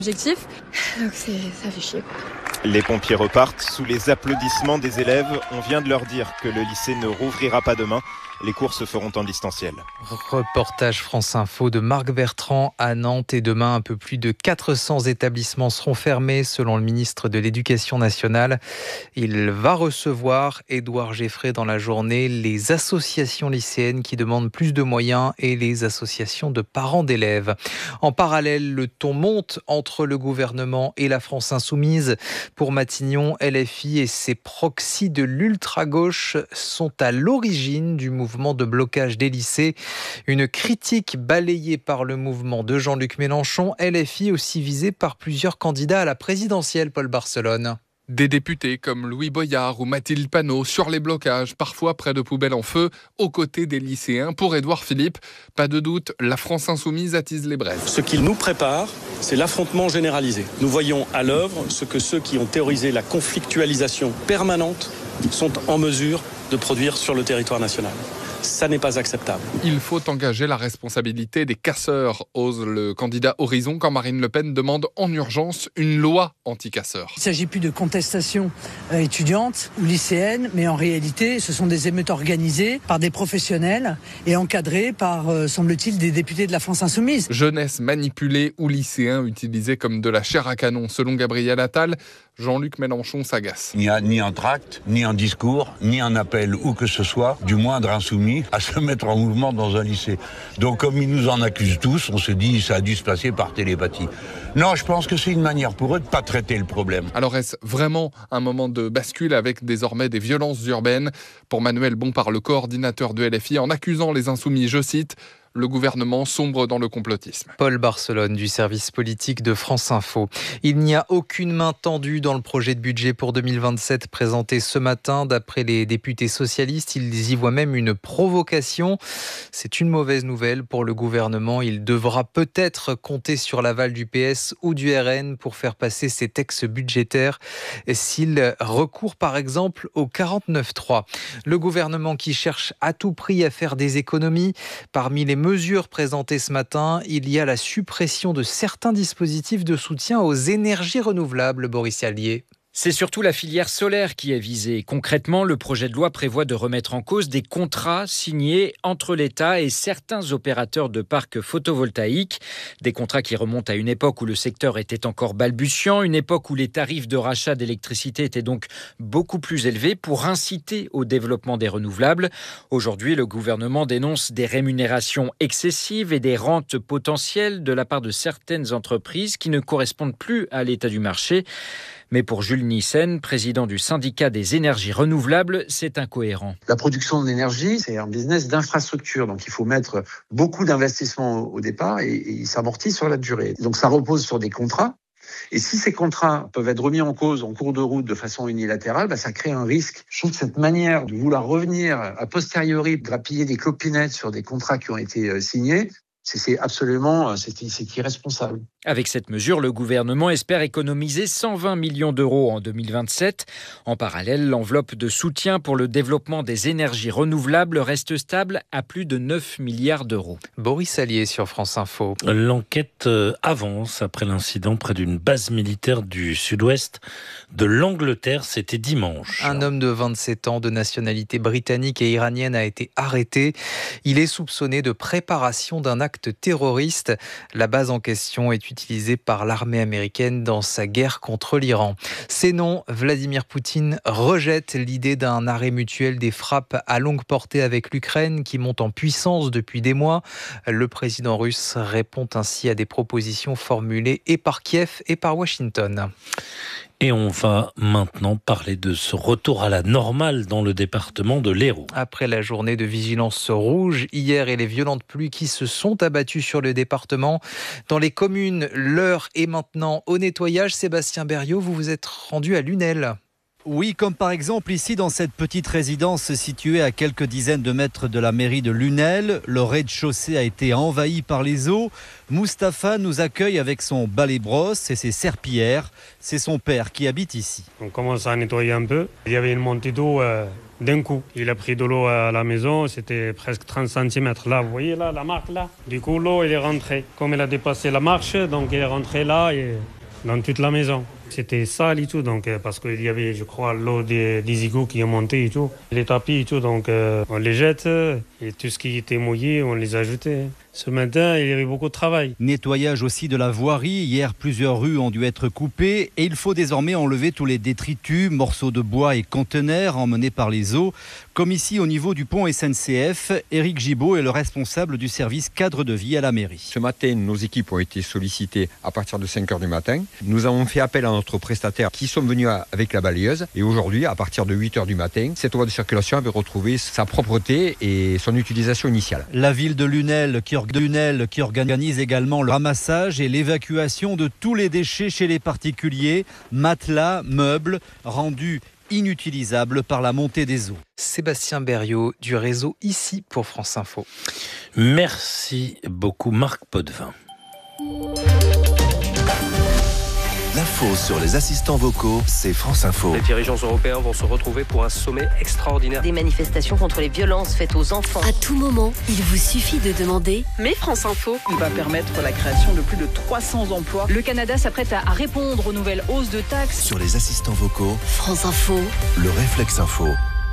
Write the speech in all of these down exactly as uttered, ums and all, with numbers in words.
Objectif, donc c'est, ça fait chier quoi. Les pompiers repartent sous les applaudissements des élèves. On vient de leur dire que le lycée ne rouvrira pas demain. Les cours se feront en distanciel. Reportage France Info de Marc Bertrand à Nantes. Et demain, un peu plus de quatre cents établissements seront fermés selon le ministre de l'Éducation nationale. Il va recevoir Édouard Geffray dans la journée, les associations lycéennes qui demandent plus de moyens et les associations de parents d'élèves. En parallèle, le ton monte entre le gouvernement et la France insoumise. Pour Matignon, L F I et ses proxys de l'ultra-gauche sont à l'origine du mouvement de blocage des lycées. Une critique balayée par le mouvement de Jean-Luc Mélenchon. L F I aussi visée par plusieurs candidats à la présidentielle, Paul Barcelone. Des députés comme Louis Boyard ou Mathilde Panot sur les blocages, parfois près de poubelles en feu, aux côtés des lycéens. Pour Édouard Philippe, pas de doute, la France insoumise attise les braises. Ce qu'il nous prépare, c'est l'affrontement généralisé. Nous voyons à l'œuvre ce que ceux qui ont théorisé la conflictualisation permanente sont en mesure de produire sur le territoire national. Ça n'est pas acceptable. Il faut engager la responsabilité des casseurs, ose le candidat Horizon quand Marine Le Pen demande en urgence une loi anti-casseurs. Il ne s'agit plus de contestation étudiante ou lycéenne, mais en réalité, ce sont des émeutes organisées par des professionnels et encadrées par, euh, semble-t-il, des députés de la France insoumise. Jeunesse manipulée ou lycéens utilisés comme de la chair à canon, selon Gabriel Attal. Jean-Luc Mélenchon s'agace. Il n'y a ni un tract, ni un discours, ni un appel ou que ce soit du moindre insoumis à se mettre en mouvement dans un lycée. Donc comme ils nous en accusent tous, on se dit ça a dû se passer par télépathie. Non, je pense que c'est une manière pour eux de ne pas traiter le problème. Alors est-ce vraiment un moment de bascule avec désormais des violences urbaines? Pour Manuel Bompard, le coordinateur de L F I, en accusant les insoumis, je cite, le gouvernement sombre dans le complotisme. Paul Barcelone du service politique de France Info. Il n'y a aucune main tendue dans le projet de budget pour deux mille vingt-sept présenté ce matin. D'après les députés socialistes, ils y voient même une provocation. C'est une mauvaise nouvelle pour le gouvernement. Il devra peut-être compter sur l'aval du P S ou du R N pour faire passer ses textes budgétaires s'il recourt par exemple au quarante-neuf trois. Le gouvernement qui cherche à tout prix à faire des économies. Parmi les mesures présentées ce matin, il y a la suppression de certains dispositifs de soutien aux énergies renouvelables, Boris Allier. C'est surtout la filière solaire qui est visée. Concrètement, le projet de loi prévoit de remettre en cause des contrats signés entre l'État et certains opérateurs de parcs photovoltaïques. Des contrats qui remontent à une époque où le secteur était encore balbutiant, une époque où les tarifs de rachat d'électricité étaient donc beaucoup plus élevés pour inciter au développement des renouvelables. Aujourd'hui, le gouvernement dénonce des rémunérations excessives et des rentes potentielles de la part de certaines entreprises qui ne correspondent plus à l'état du marché. Mais pour Jules Nissen, président du syndicat des énergies renouvelables, c'est incohérent. La production d'énergie, c'est un business d'infrastructure. Donc, il faut mettre beaucoup d'investissements au départ et, et il s'amortit sur la durée. Donc, ça repose sur des contrats. Et si ces contrats peuvent être remis en cause en cours de route de façon unilatérale, bah, ça crée un risque. Je trouve que cette manière de vouloir revenir a posteriori, grappiller des clopinettes sur des contrats qui ont été signés, c'est absolument c'est, c'est irresponsable. Avec cette mesure, le gouvernement espère économiser cent vingt millions d'euros en deux mille vingt-sept. En parallèle, l'enveloppe de soutien pour le développement des énergies renouvelables reste stable à plus de neuf milliards d'euros. Boris Allier sur France Info. L'enquête avance après l'incident près d'une base militaire du sud-ouest de l'Angleterre. C'était dimanche. Un homme de vingt-sept ans de nationalité britannique et iranienne a été arrêté. Il est soupçonné de préparation d'un acte terroriste. La base en question est utilisée par l'armée américaine dans sa guerre contre l'Iran. C'est non, Vladimir Poutine rejette l'idée d'un arrêt mutuel des frappes à longue portée avec l'Ukraine qui monte en puissance depuis des mois. Le président russe répond ainsi à des propositions formulées et par Kiev et par Washington. Et on va maintenant parler de ce retour à la normale dans le département de l'Hérault. Après la journée de vigilance rouge hier et les violentes pluies qui se sont abattues sur le département, dans les communes, l'heure est maintenant au nettoyage. Sébastien Berriot, vous vous êtes rendu à Lunel. Oui, comme par exemple ici dans cette petite résidence située à quelques dizaines de mètres de la mairie de Lunel. Le rez-de-chaussée a été envahi par les eaux. Mustapha nous accueille avec son balai-brosse et ses serpillères. C'est son père qui habite ici. On commence à nettoyer un peu. Il y avait une montée d'eau euh, d'un coup. Il a pris de l'eau à la maison, c'était presque trente centimètres. Là, vous voyez là, la marque là. Du coup, l'eau, elle est rentrée. Comme elle a dépassé la marche, donc elle est rentrée là et dans toute la maison. C'était sale et tout, donc, parce qu'il y avait, je crois, l'eau des, des égouts qui est montée et tout. Les tapis et tout, donc euh, on les jette et tout ce qui était mouillé, on les a jetés. Ce matin, il y avait beaucoup de travail. Nettoyage aussi de la voirie. Hier, plusieurs rues ont dû être coupées et il faut désormais enlever tous les détritus, morceaux de bois et conteneurs emmenés par les eaux. Comme ici au niveau du pont S N C F, Éric Gibaud est le responsable du service cadre de vie à la mairie. Ce matin, nos équipes ont été sollicitées à partir de cinq heures du matin. Nous avons fait appel à notre prestataire qui sont venus avec la balayeuse. Et aujourd'hui, à partir de huit heures du matin, cette voie de circulation avait retrouvé sa propreté et son utilisation initiale. La ville de Lunel qui de Lunel qui organise également le ramassage et l'évacuation de tous les déchets chez les particuliers, matelas, meubles, rendus inutilisables par la montée des eaux. Sébastien Berriot du réseau Ici pour France Info. Merci beaucoup Marc Potvin. L'info sur les assistants vocaux, c'est France Info. Les dirigeants européens vont se retrouver pour un sommet extraordinaire. Des manifestations contre les violences faites aux enfants. À tout moment, il vous suffit de demander « Mais France Info ». Il va permettre la création de plus de trois cents emplois. Le Canada s'apprête à répondre aux nouvelles hausses de taxes. Sur les assistants vocaux, France Info, le réflexe info.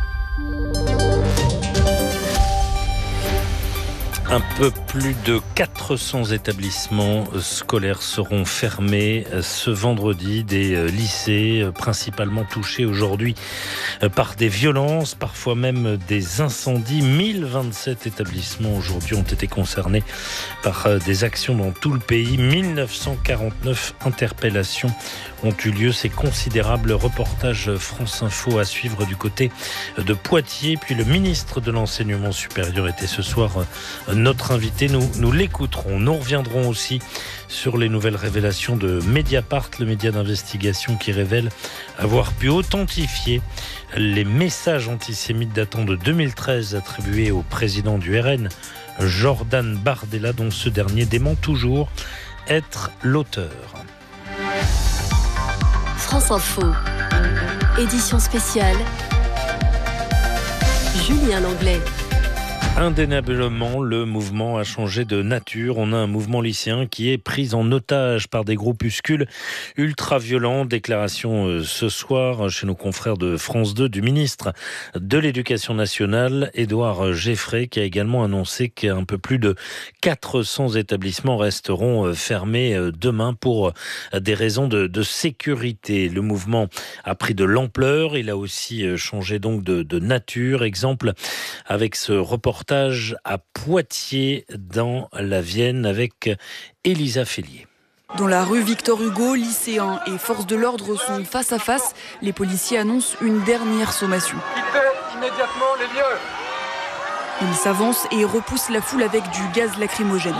Un peu plus de quatre cents établissements scolaires seront fermés ce vendredi. Des lycées principalement touchés aujourd'hui par des violences, parfois même des incendies. mille vingt-sept établissements aujourd'hui ont été concernés par des actions dans tout le pays. mille neuf cent quarante-neuf interpellations ont eu lieu. C'est considérable. Reportage France Info à suivre du côté de Poitiers. Puis le ministre de l'Enseignement supérieur était ce soir notre invité. Nous, nous l'écouterons. Nous reviendrons aussi sur les nouvelles révélations de Mediapart, le média d'investigation qui révèle avoir pu authentifier les messages antisémites datant de deux mille treize attribués au président du R N, Jordan Bardella, dont ce dernier dément toujours être l'auteur. France Info, édition spéciale, Julien Langlais. Indéniablement, le mouvement a changé de nature. On a un mouvement lycéen qui est pris en otage par des groupuscules ultra-violents. Déclaration ce soir chez nos confrères de France deux du ministre de l'Éducation nationale, Édouard Geffray, qui a également annoncé qu'un peu plus de quatre cents établissements resteront fermés demain pour des raisons de, de sécurité. Le mouvement a pris de l'ampleur. Il a aussi changé donc de, de nature. Exemple avec ce reportage à Poitiers dans la Vienne avec Elisa Fellier. Dans la rue Victor Hugo, lycéens et forces de l'ordre sont face à face. Les policiers annoncent une dernière sommation. Quittez immédiatement les lieux. Ils s'avancent et repoussent la foule avec du gaz lacrymogène.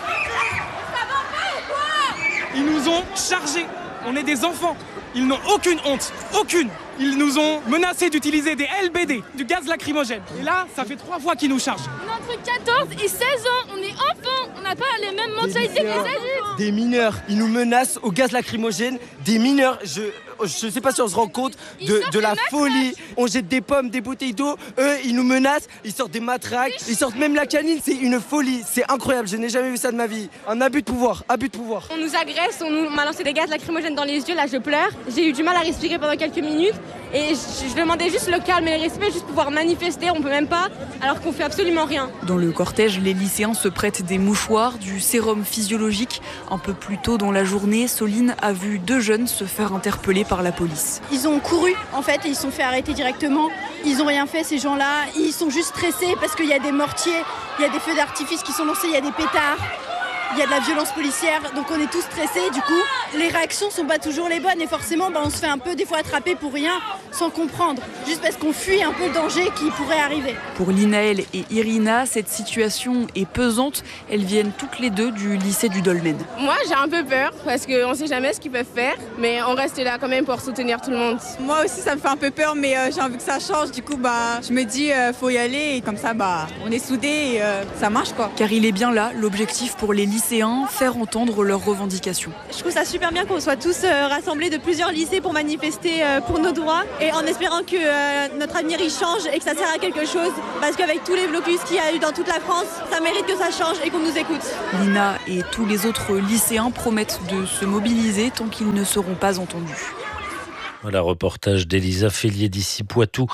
Ils nous ont chargés. On est des enfants. Ils n'ont aucune honte. Aucune. Ils nous ont menacé d'utiliser des L B D, du gaz lacrymogène. Et là, ça fait trois fois qu'ils nous chargent. On a entre quatorze et seize ans. On est enfants. On n'a pas les mêmes mentalités que les adultes. Des mineurs. Ils nous menacent au gaz lacrymogène. Des mineurs. Je je sais pas si on se rend compte de, de la folie. On jette des pommes, des bouteilles d'eau. Eux, ils nous menacent. Ils sortent des matraques. Ils sortent même la canine. C'est une folie. C'est incroyable. Je n'ai jamais vu ça de ma vie. Un abus de pouvoir. Abus de pouvoir. On nous agresse. On nous m'a lancé des gaz lacrymogènes dans les yeux. Là, je pleure. J'ai eu du mal à respirer pendant quelques minutes. Et je, je demandais juste le calme et le respect, juste pouvoir manifester. On peut même pas, alors qu'on fait absolument rien. Dans le cortège, les lycéens se prêtent des mouchoirs, du sérum physiologique. Un peu plus tôt dans la journée, Soline a vu deux jeunes se faire interpeller par la police. Ils ont couru, en fait, et ils se sont fait arrêter directement. Ils ont rien fait, ces gens-là. Ils sont juste stressés parce qu'il y a des mortiers, il y a des feux d'artifice qui sont lancés, il y a des pétards. il y a de la violence policière, donc on est tous stressés. Du coup, les réactions sont pas toujours les bonnes et forcément, bah, on se fait un peu des fois attraper pour rien, sans comprendre, juste parce qu'on fuit un peu le danger qui pourrait arriver. Pour Linaël et Irina, cette situation est pesante. Elles viennent toutes les deux du lycée du Dolmen. Moi, j'ai un peu peur parce qu'on ne sait jamais ce qu'ils peuvent faire, mais on reste là quand même pour soutenir tout le monde. Moi aussi, ça me fait un peu peur, mais euh, j'ai envie que ça change. Du coup, bah, je me dis, euh, faut y aller et comme ça, bah, on est soudés et euh, ça marche, quoi. Car il est bien là l'objectif pour les lycéens, faire entendre leurs revendications. Je trouve ça super bien qu'on soit tous euh, rassemblés de plusieurs lycées pour manifester euh, pour nos droits et en espérant que euh, notre avenir il change et que ça sert à quelque chose, parce qu'avec tous les blocus qu'il y a eu dans toute la France, ça mérite que ça change et qu'on nous écoute. Lina et tous les autres lycéens promettent de se mobiliser tant qu'ils ne seront pas entendus. Voilà, reportage d'Elisa Félier d'ici Poitou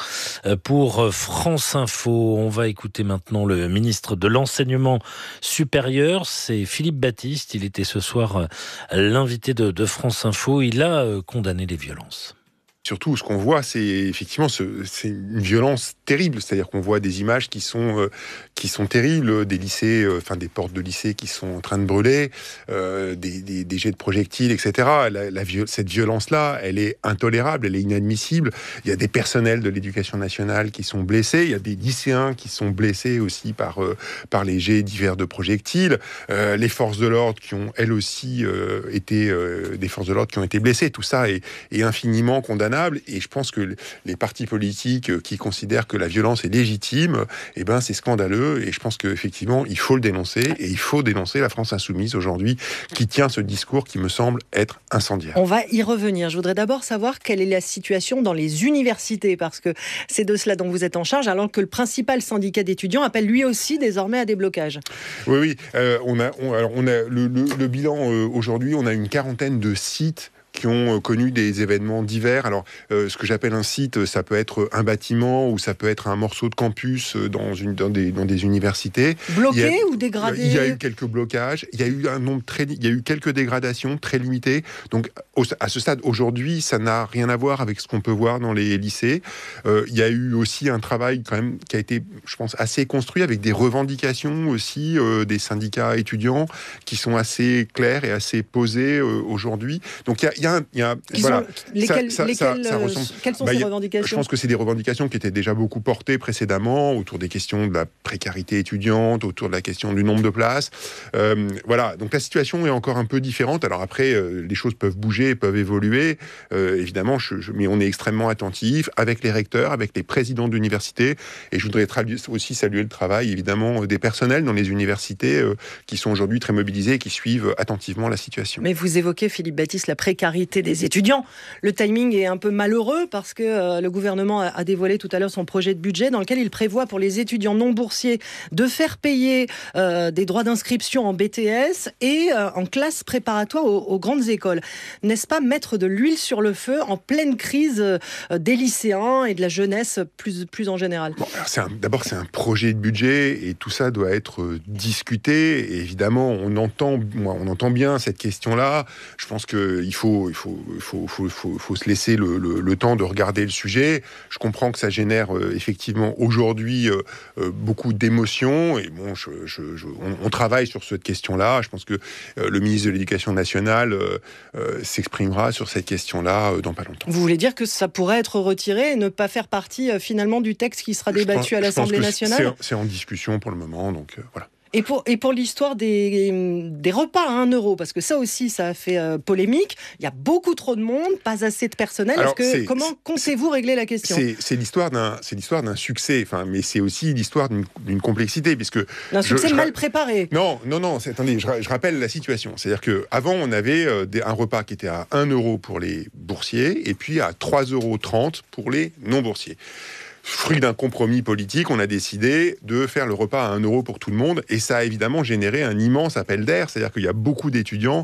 pour France Info. On va écouter maintenant le ministre de l'Enseignement supérieur, c'est Philippe Baptiste. Il était ce soir l'invité de, de France Info. Il a condamné les violences. Surtout, ce qu'on voit, c'est effectivement ce, c'est une violence terrible. C'est-à-dire qu'on voit des images qui sont euh, qui sont terribles, des lycées, euh, enfin des portes de lycées qui sont en train de brûler, euh, des, des, des jets de projectiles, et cetera. La, la, cette violence-là, elle est intolérable, elle est inadmissible. Il y a des personnels de l'éducation nationale qui sont blessés. Il y a des lycéens qui sont blessés aussi par euh, par les jets divers de projectiles. Euh, les forces de l'ordre qui ont elles aussi euh, été euh, des forces de l'ordre qui ont été blessées. Tout ça est, est infiniment condamnable. Et je pense que les partis politiques qui considèrent que la violence est légitime, eh ben c'est scandaleux. Et je pense qu'effectivement, il faut le dénoncer. Et il faut dénoncer la France insoumise aujourd'hui, qui tient ce discours qui me semble être incendiaire. On va y revenir. Je voudrais d'abord savoir quelle est la situation dans les universités, parce que c'est de cela dont vous êtes en charge, alors que le principal syndicat d'étudiants appelle lui aussi désormais à des blocages. Oui, oui. Euh, on a, on, alors on a le, le, le bilan euh, aujourd'hui, on a une quarantaine de sites qui ont connu des événements divers. Alors, euh, ce que j'appelle un site, ça peut être un bâtiment ou ça peut être un morceau de campus dans, une, dans, des, dans des universités. Bloqué ou dégradé ? Il y a eu quelques blocages, il y a eu un nombre très, il y a eu quelques dégradations très limitées. Donc, au, à ce stade, aujourd'hui, ça n'a rien à voir avec ce qu'on peut voir dans les lycées. Euh, il y a eu aussi un travail quand même qui a été, je pense, assez construit avec des revendications aussi euh, des syndicats étudiants qui sont assez claires et assez posées euh, aujourd'hui. Donc, il y a, il y a Il y a, voilà, sont, lesquelles, ça, ça, lesquelles, ça, ça ressemble, quelles sont bah, ces revendications ? Je pense que c'est des revendications qui étaient déjà beaucoup portées précédemment autour des questions de la précarité étudiante, autour de la question du nombre de places. Euh, voilà, donc la situation est encore un peu différente. Alors après, euh, les choses peuvent bouger, peuvent évoluer, euh, évidemment, je, je, mais on est extrêmement attentif avec les recteurs, avec les présidents d'universités. Et je voudrais aussi saluer le travail, évidemment, des personnels dans les universités euh, qui sont aujourd'hui très mobilisés et qui suivent attentivement la situation. Mais vous évoquez, Philippe Baptiste, la précarité des étudiants. Le timing est un peu malheureux parce que euh, le gouvernement a, a dévoilé tout à l'heure son projet de budget dans lequel il prévoit pour les étudiants non boursiers de faire payer euh, des droits d'inscription en B T S et euh, en classe préparatoire aux, aux grandes écoles. N'est-ce pas mettre de l'huile sur le feu en pleine crise euh, des lycéens et de la jeunesse plus, plus en général ? Bon, alors c'est un, d'abord, c'est un projet de budget et tout ça doit être euh, discuté. Et évidemment, on entend, moi, on entend bien cette question-là. Je pense qu'il faut Il faut, il faut, faut, faut, faut se laisser le, le, le temps de regarder le sujet. Je comprends que ça génère euh, effectivement aujourd'hui euh, euh, beaucoup d'émotions. Et bon, je, je, je, on, on travaille sur cette question-là. Je pense que euh, le ministre de l'Éducation nationale euh, euh, s'exprimera sur cette question-là euh, dans pas longtemps. Vous voulez dire que ça pourrait être retiré et ne pas faire partie euh, finalement du texte qui sera débattu pense, à l'Assemblée nationale ? c'est, c'est en discussion pour le moment, donc euh, voilà. Et pour, et pour l'histoire des, des repas à un euro, parce que ça aussi, ça a fait euh, polémique. Il y a beaucoup trop de monde, pas assez de personnel. Alors, Est-ce que, comment comptez-vous régler la question ? c'est, c'est, l'histoire d'un, c'est l'histoire d'un succès, enfin, mais c'est aussi l'histoire d'une, d'une complexité, puisque... Un succès je, mal je, préparé. Non, non, non, c'est, attendez, je, je rappelle la situation. C'est-à-dire qu'avant, on avait euh, des, un repas qui était à un euro pour les boursiers, et puis à trois euros trente pour les non-boursiers. Fruit d'un compromis politique, on a décidé de faire le repas à un euro pour tout le monde, et ça a évidemment généré un immense appel d'air, c'est-à-dire qu'il y a beaucoup d'étudiants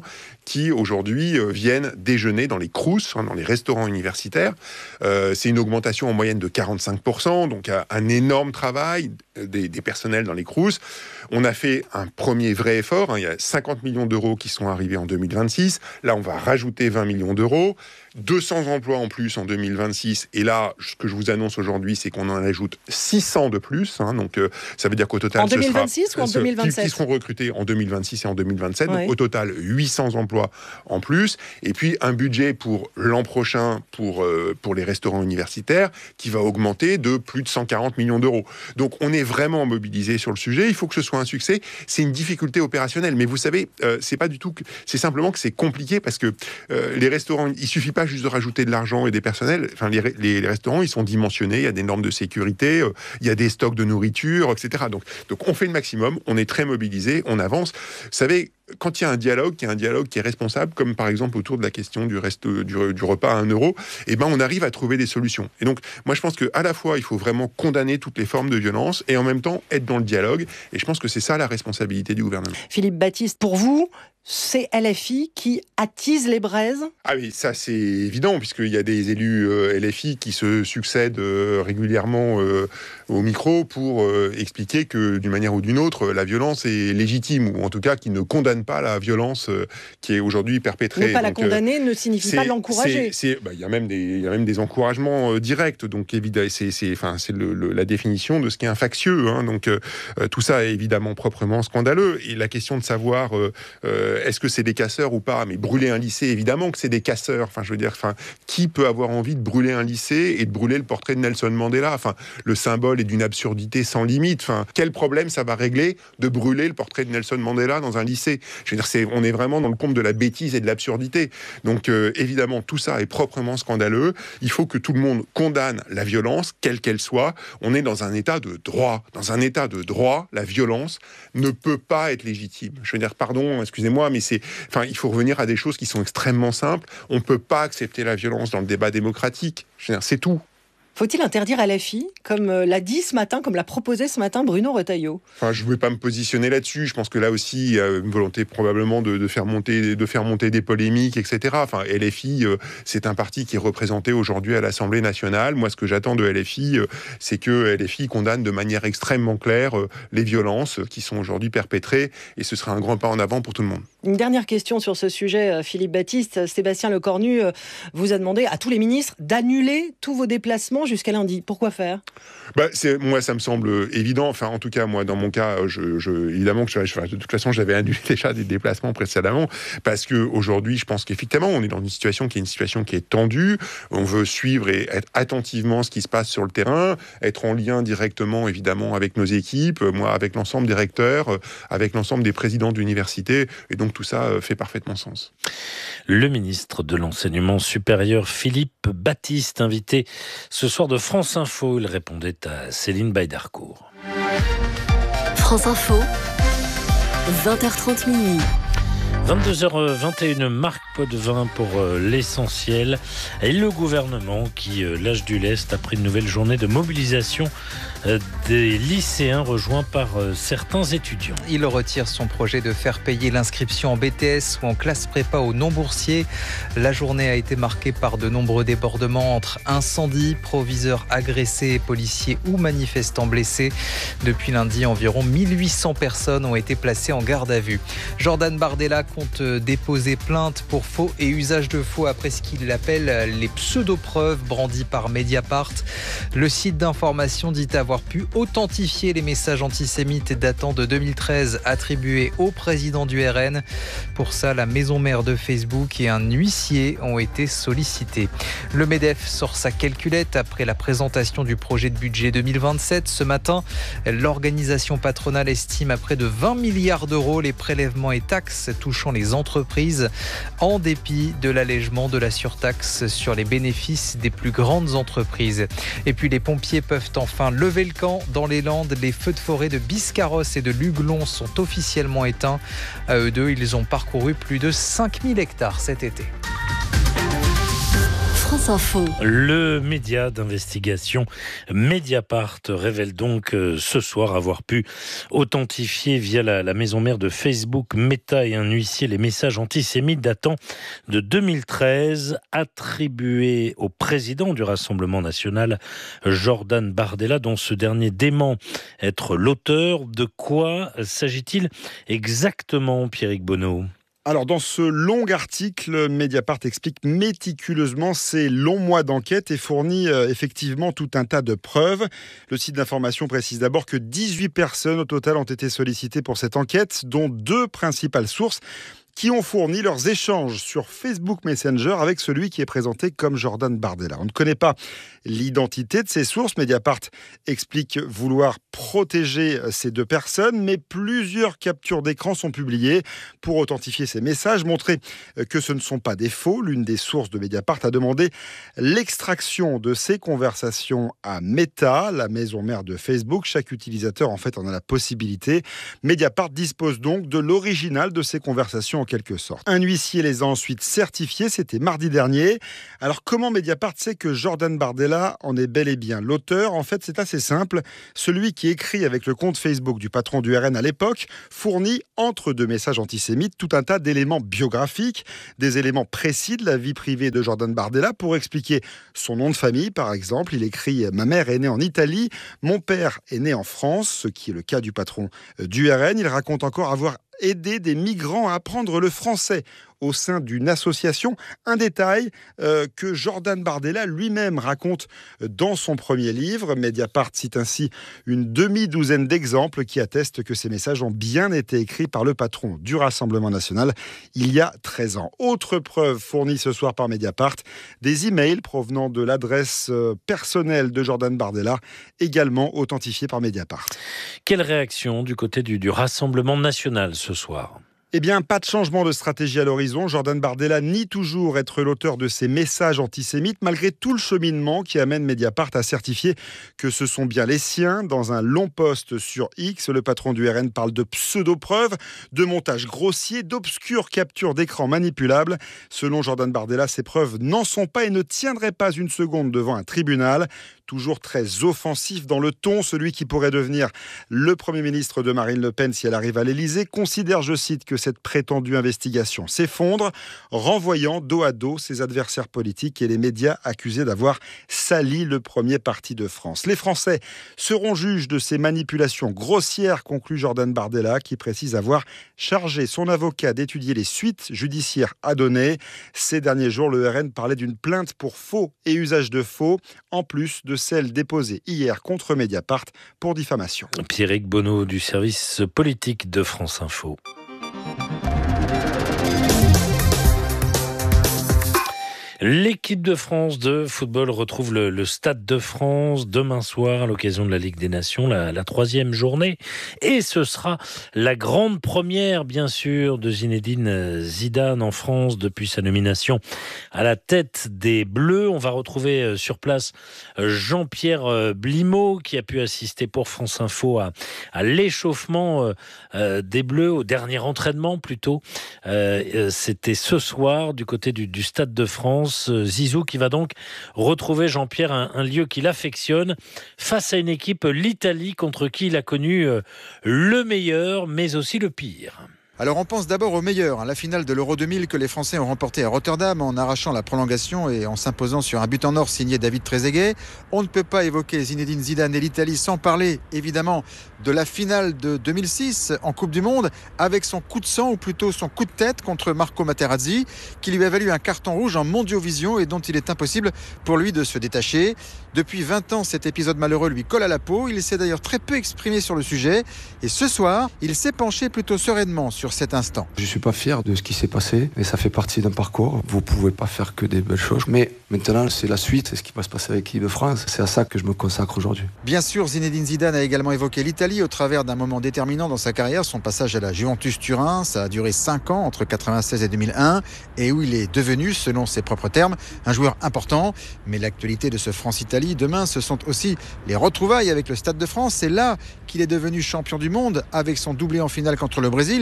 qui aujourd'hui euh, viennent déjeuner dans les crous, hein, dans les restaurants universitaires. Euh, c'est une augmentation en moyenne de quarante-cinq pour cent, donc un, un énorme travail des, des personnels dans les crous. On a fait un premier vrai effort, hein, il y a cinquante millions d'euros qui sont arrivés en deux mille vingt-six. Là, on va rajouter vingt millions d'euros. deux cents emplois en plus en deux mille vingt-six. Et là, ce que je vous annonce aujourd'hui, c'est qu'on en ajoute six cents de plus. Hein, donc, euh, ça veut dire qu'au total, en deux mille vingt-six sera, ou en deux mille vingt-sept qui, qui seront recrutés en deux mille vingt-six et en deux mille vingt-sept. Ouais. Donc, au total, huit cents emplois en plus. Et puis, un budget pour l'an prochain pour, euh, pour les restaurants universitaires qui va augmenter de plus de cent quarante millions d'euros. Donc, on est vraiment mobilisé sur le sujet. Il faut que ce soit un succès. C'est une difficulté opérationnelle. Mais vous savez, euh, c'est pas du tout... Que, c'est simplement que c'est compliqué parce que euh, les restaurants, il suffit pas juste de rajouter de l'argent et des personnels. Enfin, les, les, les restaurants, ils sont dimensionnés. Il y a des normes de sécurité. Euh, il y a des stocks de nourriture, et cetera. Donc, donc, on fait le maximum. On est très mobilisé. On avance. Vous savez, quand il y a un dialogue, il y a un dialogue qui est responsable, comme par exemple autour de la question du, reste, du, du repas à un euro, eh ben on arrive à trouver des solutions. Et donc, moi, je pense qu'à la fois, il faut vraiment condamner toutes les formes de violence et en même temps être dans le dialogue. Et je pense que c'est ça la responsabilité du gouvernement. Philippe Baptiste, pour vous, c'est L F I qui attise les braises? Ah oui, ça c'est évident, puisqu'il y a des élus euh, L F I qui se succèdent euh, régulièrement euh, au micro pour euh, expliquer que d'une manière ou d'une autre, la violence est légitime, ou en tout cas qu'ils ne condamnent pas la violence euh, qui est aujourd'hui perpétrée. Ne pas donc, la condamner euh, ne signifie pas l'encourager. Il bah, y a même des, il y a même des encouragements euh, directs, donc évidemment, c'est, c'est, enfin, c'est le, le, la définition de ce qu'est un factieux. Hein, donc euh, tout ça est évidemment proprement scandaleux. Et la question de savoir euh, euh, est-ce que c'est des casseurs ou pas? Mais brûler un lycée, évidemment que c'est des casseurs. Enfin, je veux dire, enfin, qui peut avoir envie de brûler un lycée et de brûler le portrait de Nelson Mandela? Enfin, le symbole est d'une absurdité sans limite. Enfin, quel problème ça va régler de brûler le portrait de Nelson Mandela dans un lycée? Je veux dire, c'est, on est vraiment dans le comble de la bêtise et de l'absurdité. Donc, euh, évidemment, tout ça est proprement scandaleux. Il faut que tout le monde condamne la violence, quelle qu'elle soit. On est dans un état de droit. Dans un état de droit, la violence ne peut pas être légitime. Je veux dire, pardon, excusez-moi, mais c'est, enfin, il faut revenir à des choses qui sont extrêmement simples. On ne peut pas accepter la violence dans le débat démocratique. Je veux dire, c'est tout. Faut-il interdire L F I, comme l'a dit ce matin, comme l'a proposé ce matin Bruno Retailleau? Enfin, je ne vais pas me positionner là-dessus. Je pense que là aussi, il y a une volonté probablement de, de, faire, monter, de faire monter des polémiques, et cetera. Enfin, L F I, euh, c'est un parti qui est représenté aujourd'hui à l'Assemblée nationale. Moi, ce que j'attends de L F I, euh, c'est que L F I condamne de manière extrêmement claire euh, les violences qui sont aujourd'hui perpétrées. Et ce sera un grand pas en avant pour tout le monde. Une dernière question sur ce sujet, Philippe Baptiste. Sébastien Lecornu vous a demandé à tous les ministres d'annuler tous vos déplacements jusqu'à lundi. Pourquoi faire? bah, c'est, Moi, ça me semble évident. Enfin, en tout cas, moi, dans mon cas, je, je, évidemment que je, je, de toute façon, j'avais annulé déjà des déplacements précédemment parce qu'aujourd'hui, je pense qu'effectivement, on est dans une situation qui est une situation qui est tendue. On veut suivre et être attentivement ce qui se passe sur le terrain, être en lien directement, évidemment, avec nos équipes, moi, avec l'ensemble des recteurs, avec l'ensemble des présidents d'université. Et donc, tout ça fait parfaitement sens. Le ministre de l'Enseignement supérieur, Philippe Baptiste, invité ce soir de France Info. Il répondait à Céline Baïdarcourt. France Info, vingt heures trente minuit. vingt-deux heures vingt et une, Marc Potvin pour l'essentiel. Et le gouvernement qui lâche du lest après une nouvelle journée de mobilisation des lycéens rejoints par certains étudiants. Il retire son projet de faire payer l'inscription en B T S ou en classe prépa aux non-boursiers. La journée a été marquée par de nombreux débordements entre incendies, proviseurs agressés, policiers ou manifestants blessés. Depuis lundi, environ mille huit cents personnes ont été placées en garde à vue. Jordan Bardella compte déposer plainte pour faux et usage de faux après ce qu'il appelle les pseudo-preuves brandies par Mediapart. Le site d'information dit avoir pu authentifier les messages antisémites datant de deux mille treize attribués au président du R N. Pour ça, la maison mère de Facebook et un huissier ont été sollicités. Le MEDEF sort sa calculette après la présentation du projet de budget deux mille vingt-sept. Ce matin, l'organisation patronale estime à près de vingt milliards d'euros les prélèvements et taxes touchant les entreprises, en dépit de l'allègement de la surtaxe sur les bénéfices des plus grandes entreprises. Et puis les pompiers peuvent enfin lever le camp dans les Landes. Les feux de forêt de Biscarros et de Luglon sont officiellement éteints. À eux deux, ils ont parcouru plus de cinq mille hectares cet été. France Info. Le média d'investigation Mediapart révèle donc euh, ce soir avoir pu authentifier via la, la maison mère de Facebook, Meta et un huissier, les messages antisémites datant de deux mille treize attribués au président du Rassemblement national, Jordan Bardella, dont ce dernier dément être l'auteur. De quoi s'agit-il exactement, Pierrick Bonneau ? Alors, dans ce long article, Mediapart explique méticuleusement ces longs mois d'enquête et fournit euh, effectivement tout un tas de preuves. Le site d'information précise d'abord que dix-huit personnes au total ont été sollicitées pour cette enquête, dont deux principales sources qui ont fourni leurs échanges sur Facebook Messenger avec celui qui est présenté comme Jordan Bardella. On ne connaît pas l'identité de ces sources. Mediapart explique vouloir protéger ces deux personnes, mais plusieurs captures d'écran sont publiées pour authentifier ces messages, montrer que ce ne sont pas des faux. L'une des sources de Mediapart a demandé l'extraction de ces conversations à Meta, la maison mère de Facebook. Chaque utilisateur, en fait, en a la possibilité. Mediapart dispose donc de l'original de ces conversations en quelque sorte. Un huissier les a ensuite certifiés, c'était mardi dernier. Alors comment Mediapart sait que Jordan Bardella en est bel et bien l'auteur ? En fait, c'est assez simple. Celui qui écrit avec le compte Facebook du patron du R N à l'époque fournit, entre deux messages antisémites, tout un tas d'éléments biographiques, des éléments précis de la vie privée de Jordan Bardella pour expliquer son nom de famille, par exemple. Il écrit « Ma mère est née en Italie, mon père est né en France », ce qui est le cas du patron du R N. Il raconte encore avoir aider des migrants à apprendre le français au sein d'une association. Un détail euh, que Jordan Bardella lui-même raconte dans son premier livre. Mediapart cite ainsi une demi-douzaine d'exemples qui attestent que ces messages ont bien été écrits par le patron du Rassemblement national il y a treize ans. Autre preuve fournie ce soir par Mediapart, des emails provenant de l'adresse personnelle de Jordan Bardella, également authentifiés par Mediapart. Quelle réaction du côté du, du Rassemblement national ce soir ? Eh bien, pas de changement de stratégie à l'horizon. Jordan Bardella nie toujours être l'auteur de ces messages antisémites, malgré tout le cheminement qui amène Mediapart à certifier que ce sont bien les siens. Dans un long post sur X, le patron du R N parle de pseudo-preuves, de montages grossiers, d'obscures captures d'écran manipulables. Selon Jordan Bardella, ces preuves n'en sont pas et ne tiendraient pas une seconde devant un tribunal. Toujours très offensif dans le ton, celui qui pourrait devenir le Premier ministre de Marine Le Pen si elle arrive à l'Élysée considère, je cite, que cette prétendue investigation s'effondre, renvoyant dos à dos ses adversaires politiques et les médias accusés d'avoir sali le premier parti de France. Les Français seront juges de ces manipulations grossières, conclut Jordan Bardella, qui précise avoir chargé son avocat d'étudier les suites judiciaires à donner. Ces derniers jours, le R N parlait d'une plainte pour faux et usage de faux, en plus de celle déposée hier contre Mediapart pour diffamation. Pierrick Bonneau du service politique de France Info. L'équipe de France de football retrouve le, le Stade de France demain soir à l'occasion de la Ligue des Nations, la, la troisième journée. Et ce sera la grande première, bien sûr, de Zinedine Zidane en France depuis sa nomination à la tête des Bleus. On va retrouver sur place Jean-Pierre Blimaud qui a pu assister pour France Info à, à l'échauffement euh, des Bleus, au dernier entraînement plutôt. Euh, c'était ce soir du côté du, du Stade de France. Zizou qui va donc retrouver Jean-Pierre, un, un lieu qu'il affectionne, face à une équipe, l'Italie, contre qui il a connu le meilleur, mais aussi le pire. Alors on pense d'abord au meilleur, la finale de l'Euro deux mille que les Français ont remporté à Rotterdam en arrachant la prolongation et en s'imposant sur un but en or signé David Trezeguet. On ne peut pas évoquer Zinedine Zidane et l'Italie sans parler évidemment de la finale de deux mille six en Coupe du Monde avec son coup de sang ou plutôt son coup de tête contre Marco Materazzi qui lui a valu un carton rouge en Mondiovision et dont il est impossible pour lui de se détacher. Depuis vingt ans, cet épisode malheureux lui colle à la peau. Il s'est d'ailleurs très peu exprimé sur le sujet et ce soir, il s'est penché plutôt sereinement sur cet instant. Je ne suis pas fier de ce qui s'est passé, mais ça fait partie d'un parcours. Vous ne pouvez pas faire que des belles choses, mais maintenant c'est la suite, c'est ce qui va se passer avec l'équipe de France. C'est à ça que je me consacre aujourd'hui. Bien sûr, Zinedine Zidane a également évoqué l'Italie au travers d'un moment déterminant dans sa carrière, son passage à la Juventus Turin. Ça a duré cinq ans, entre quatre-vingt-seize et deux mille un, et où il est devenu, selon ses propres termes, un joueur important. Mais l'actualité de ce France-Italie, demain, ce sont aussi les retrouvailles avec le Stade de France. C'est là qu'il est devenu champion du monde avec son doublé en finale contre le Brésil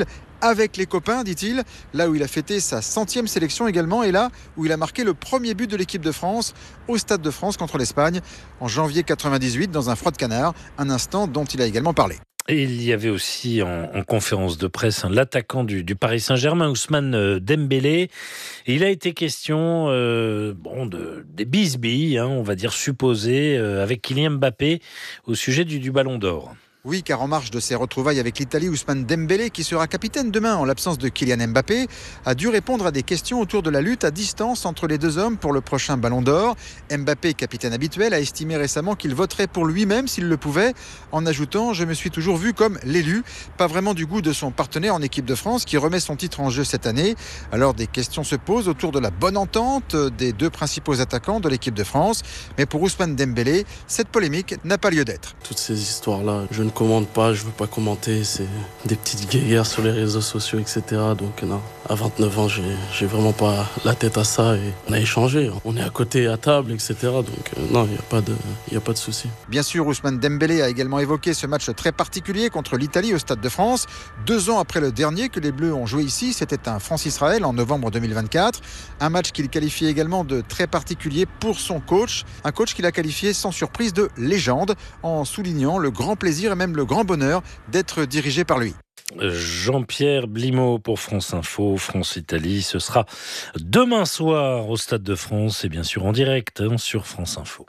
avec les copains, dit-il, là où il a fêté sa centième sélection également, et là où il a marqué le premier but de l'équipe de France au Stade de France contre l'Espagne en janvier quatre-vingt-dix-huit dans un froid de canard, un instant dont il a également parlé. Et il y avait aussi en, en conférence de presse hein, l'attaquant du, du Paris Saint-Germain, Ousmane Dembélé. Et il a été question euh, bon, de, des bisbilles, hein, on va dire supposées, euh, avec Kylian Mbappé au sujet du, du Ballon d'Or. Oui, car en marge de ses retrouvailles avec l'Italie, Ousmane Dembélé, qui sera capitaine demain en l'absence de Kylian Mbappé, a dû répondre à des questions autour de la lutte à distance entre les deux hommes pour le prochain Ballon d'Or. Mbappé, capitaine habituel, a estimé récemment qu'il voterait pour lui-même s'il le pouvait, en ajoutant « Je me suis toujours vu comme l'élu », pas vraiment du goût de son partenaire en équipe de France qui remet son titre en jeu cette année. Alors des questions se posent autour de la bonne entente des deux principaux attaquants de l'équipe de France. Mais pour Ousmane Dembélé, cette polémique n'a pas lieu d'être. Toutes ces histoires-là, je ne commente pas, je veux pas commenter, c'est des petites guéguerres sur les réseaux sociaux, et cetera. Donc non, à vingt-neuf ans, j'ai, j'ai vraiment pas la tête à ça et on a échangé, on est à côté à table, et cetera. Donc euh, non, il n'y a pas de, il y a pas de souci. Bien sûr, Ousmane Dembélé a également évoqué ce match très particulier contre l'Italie au Stade de France. Deux ans après le dernier que les Bleus ont joué ici, c'était un France-Israël en novembre deux mille vingt-quatre. Un match qu'il qualifie également de très particulier pour son coach. Un coach qu'il a qualifié sans surprise de légende, en soulignant le grand plaisir et même le grand bonheur d'être dirigé par lui. Jean-Pierre Blimaud pour France Info, France-Italie. Ce sera demain soir au Stade de France et bien sûr en direct hein, sur France Info.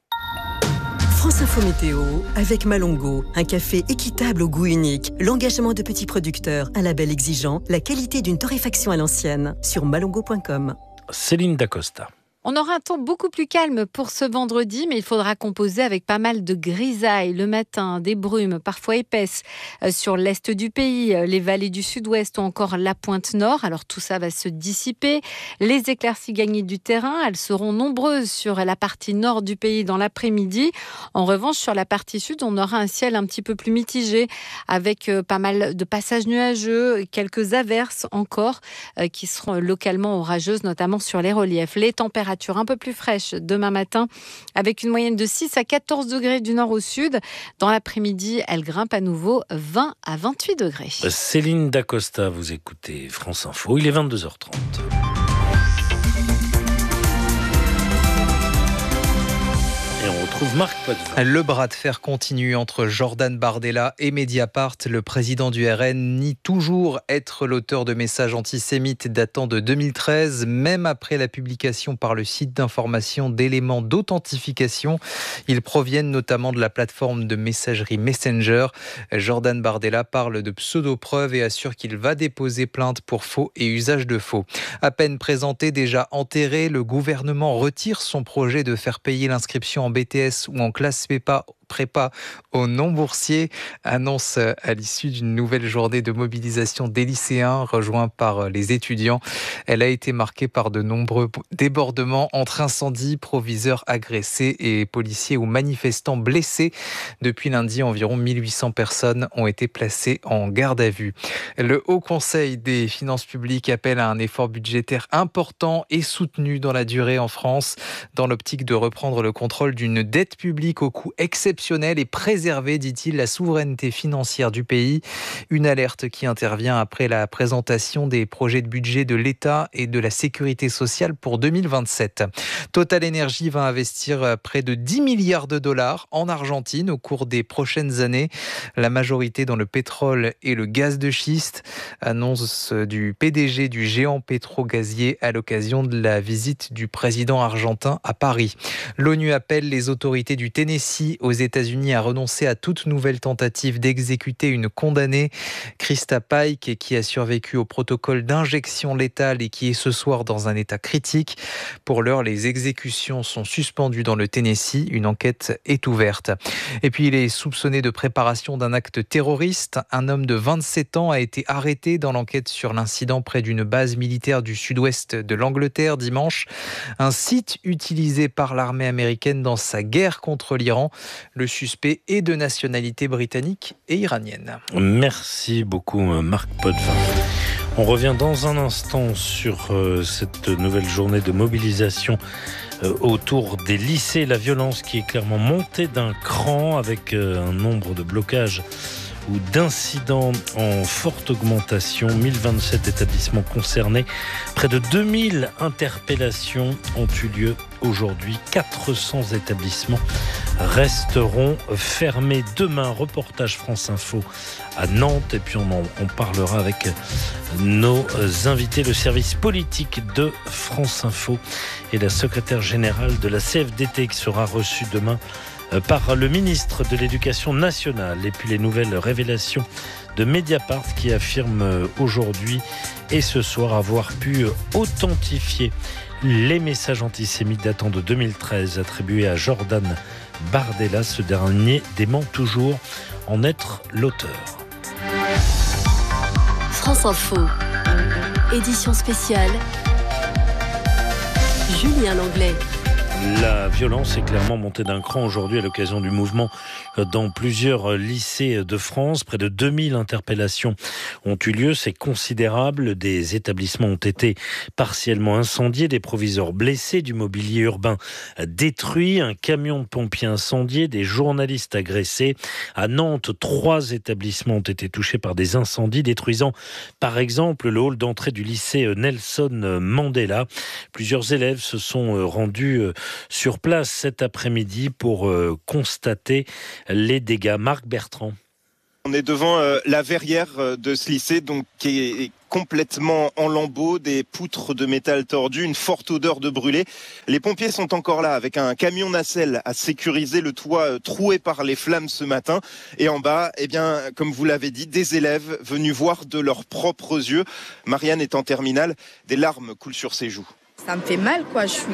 France Info Météo avec Malongo, un café équitable au goût unique, l'engagement de petits producteurs, un label exigeant, la qualité d'une torréfaction à l'ancienne sur malongo point com. Céline Dacosta. On aura un temps beaucoup plus calme pour ce vendredi, mais il faudra composer avec pas mal de grisailles le matin, des brumes parfois épaisses sur l'est du pays, les vallées du sud-ouest ou encore la pointe nord. Alors tout ça va se dissiper. Les éclaircies gagnées du terrain, elles seront nombreuses sur la partie nord du pays dans l'après-midi. En revanche, sur la partie sud, on aura un ciel un petit peu plus mitigé avec pas mal de passages nuageux, quelques averses encore qui seront localement orageuses, notamment sur les reliefs. Les températures un peu plus fraîche demain matin avec une moyenne de six à quatorze degrés du nord au sud. Dans l'après-midi, elle grimpe à nouveau vingt à vingt-huit degrés. Céline Dacosta, vous écoutez France Info, il est vingt-deux heures trente. Et on retrouve Marc Potvin. Le bras de fer continue entre Jordan Bardella et Mediapart. Le président du R N nie toujours être l'auteur de messages antisémites datant de deux mille treize, même après la publication par le site d'information d'éléments d'authentification. Ils proviennent notamment de la plateforme de messagerie Messenger. Jordan Bardella parle de pseudo-preuves et assure qu'il va déposer plainte pour faux et usage de faux. À peine présenté, déjà enterré, le gouvernement retire son projet de faire payer l'inscription en B T S ou en classe prépa, prépa aux non-boursiers, annonce à l'issue d'une nouvelle journée de mobilisation des lycéens rejoints par les étudiants. Elle a été marquée par de nombreux débordements entre incendies, proviseurs agressés et policiers ou manifestants blessés. Depuis lundi, environ mille huit cents personnes ont été placées en garde à vue. Le Haut Conseil des finances publiques appelle à un effort budgétaire important et soutenu dans la durée en France, dans l'optique de reprendre le contrôle d'une dette publique au coût exceptionnel et préserver, dit-il, la souveraineté financière du pays. Une alerte qui intervient après la présentation des projets de budget de l'État et de la sécurité sociale pour deux mille vingt-sept. Total Energy va investir près de dix milliards de dollars en Argentine au cours des prochaines années. La majorité dans le pétrole et le gaz de schiste. Annonce du P D G du géant pétro-gazier à l'occasion de la visite du président argentin à Paris. L'ONU appelle les autorités du Tennessee aux États-Unis à renoncer à toute nouvelle tentative d'exécuter une condamnée, Krista Pike, qui a survécu au protocole d'injection létale et qui est ce soir dans un état critique. Pour l'heure, les exécutions sont suspendues dans le Tennessee. Une enquête est ouverte. Et puis, il est soupçonné de préparation d'un acte terroriste. Un homme de vingt-sept ans a été arrêté dans l'enquête sur l'incident près d'une base militaire du sud-ouest de l'Angleterre dimanche. Un site utilisé par l'armée américaine dans sa guerre contre l'Iran. Le suspect est de nationalité britannique et iranienne. Merci beaucoup Marc Potvin. On revient dans un instant sur euh, cette nouvelle journée de mobilisation euh, autour des lycées. La violence qui est clairement montée d'un cran avec euh, un nombre de blocages ou d'incidents en forte augmentation. mille vingt-sept établissements concernés. Près de deux mille interpellations ont eu lieu aujourd'hui. quatre cents établissements resteront fermés demain. Reportage France Info à Nantes. Et puis on en on parlera avec nos invités. Le service politique de France Info et la secrétaire générale de la C F D T qui sera reçue demain par le ministre de l'Éducation nationale. Et puis les nouvelles révélations de Mediapart qui affirme aujourd'hui et ce soir avoir pu authentifier les messages antisémites datant de deux mille treize attribués à Jordan Bardella. Ce dernier dément toujours en être l'auteur. France Info, édition spéciale, Julien Langlais. La violence est clairement montée d'un cran aujourd'hui à l'occasion du mouvement dans plusieurs lycées de France. Près de deux mille interpellations ont eu lieu, c'est considérable. Des établissements ont été partiellement incendiés, des proviseurs blessés, du mobilier urbain détruit, un camion de pompiers incendié, des journalistes agressés. À Nantes, trois établissements ont été touchés par des incendies, détruisant par exemple le hall d'entrée du lycée Nelson Mandela. Plusieurs élèves se sont rendus sur place cet après-midi pour euh, constater les dégâts. Marc Bertrand. On est devant euh, la verrière euh, de ce lycée donc, qui est complètement en lambeaux, des poutres de métal tordues, une forte odeur de brûlé. Les pompiers sont encore là avec un camion nacelle à sécuriser le toit euh, troué par les flammes ce matin. Et en bas, eh bien, comme vous l'avez dit, des élèves venus voir de leurs propres yeux. Marianne est en terminale, des larmes coulent sur ses joues. Ça me fait mal, quoi. Je suis,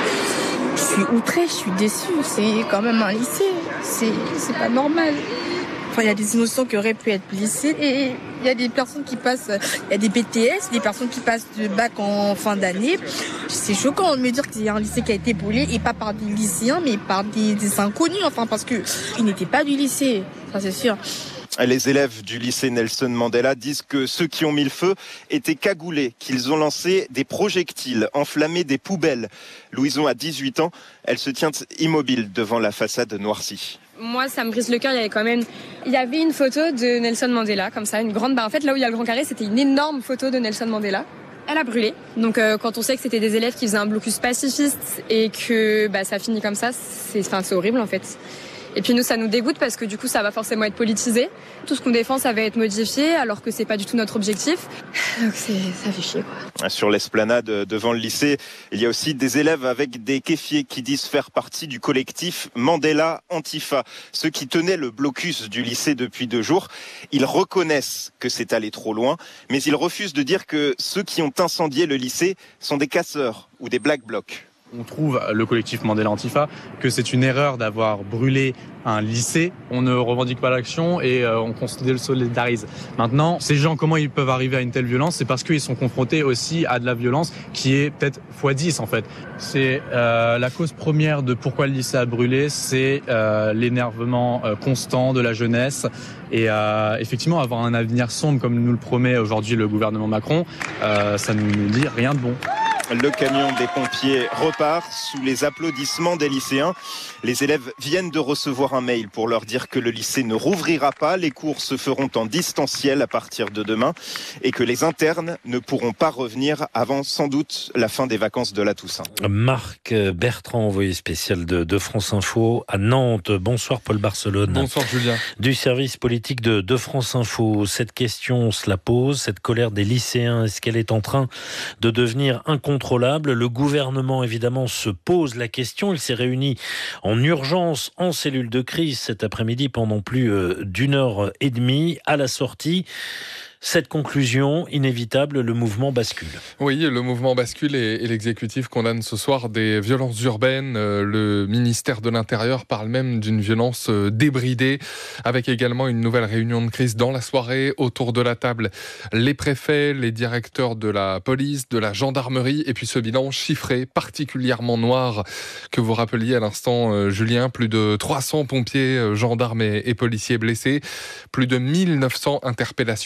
je suis outrée, je suis déçue. C'est quand même un lycée. C'est, c'est pas normal. Enfin, il y a des innocents qui auraient pu être blessés. Et il y a des personnes qui passent, il y a des B T S, des personnes qui passent de bac en fin d'année. C'est choquant de me dire qu'il y a un lycée qui a été brûlé, et pas par des lycéens, mais par des, des inconnus. Enfin, parce que ils n'étaient pas du lycée. Ça, c'est sûr. Les élèves du lycée Nelson Mandela disent que ceux qui ont mis le feu étaient cagoulés, qu'ils ont lancé des projectiles, enflammé des poubelles. Louison a dix-huit ans, elle se tient immobile devant la façade noircie. Moi, ça me brise le cœur. Il y avait quand même, il y avait une photo de Nelson Mandela, comme ça, une grande. Bah, en fait, là où il y a le grand carré, c'était une énorme photo de Nelson Mandela. Elle a brûlé. Donc, euh, quand on sait que c'était des élèves qui faisaient un blocus pacifiste et que bah, ça finit comme ça, c'est, enfin, c'est horrible en fait. Et puis nous, ça nous dégoûte parce que du coup, ça va forcément être politisé. Tout ce qu'on défend, ça va être modifié, alors que c'est pas du tout notre objectif. Donc c'est, ça fait chier, quoi. Sur l'esplanade devant le lycée, il y a aussi des élèves avec des kéfiers qui disent faire partie du collectif Mandela Antifa. Ceux qui tenaient le blocus du lycée depuis deux jours, ils reconnaissent que c'est allé trop loin, mais ils refusent de dire que ceux qui ont incendié le lycée sont des casseurs ou des black blocs. On trouve, le collectif Mandela Antifa, que c'est une erreur d'avoir brûlé un lycée. On ne revendique pas l'action et euh, on le solidarise. Maintenant, ces gens, comment ils peuvent arriver à une telle violence? C'est parce qu'ils sont confrontés aussi à de la violence qui est peut-être fois dix en fait. C'est euh, la cause première de pourquoi le lycée a brûlé, c'est euh, l'énervement euh, constant de la jeunesse. Et euh, effectivement, avoir un avenir sombre comme nous le promet aujourd'hui le gouvernement Macron, euh, ça ne nous dit rien de bon. Le camion des pompiers repart sous les applaudissements des lycéens. Les élèves viennent de recevoir un mail pour leur dire que le lycée ne rouvrira pas. Les cours se feront en distanciel à partir de demain et que les internes ne pourront pas revenir avant sans doute la fin des vacances de la Toussaint. Marc Bertrand, envoyé spécial de, de France Info à Nantes. Bonsoir Paul Barcelone. Bonsoir Julien. Du service politique de, de France Info. Cette question, on se la pose. Cette colère des lycéens, est-ce qu'elle est en train de devenir incontrôlable ? Le gouvernement, évidemment, se pose la question. Il s'est réuni en urgence en cellule de crise cet après-midi pendant plus d'une heure et demie. À la sortie, cette conclusion inévitable, le mouvement bascule. Oui, le mouvement bascule et, et l'exécutif condamne ce soir des violences urbaines. Euh, le ministère de l'Intérieur parle même d'une violence euh, débridée, avec également une nouvelle réunion de crise dans la soirée. Autour de la table, les préfets, les directeurs de la police, de la gendarmerie, et puis ce bilan chiffré, particulièrement noir, que vous rappeliez à l'instant, euh, Julien. Plus de trois cents pompiers, euh, gendarmes et, et policiers blessés, plus de mille neuf cents interpellations, ce qui est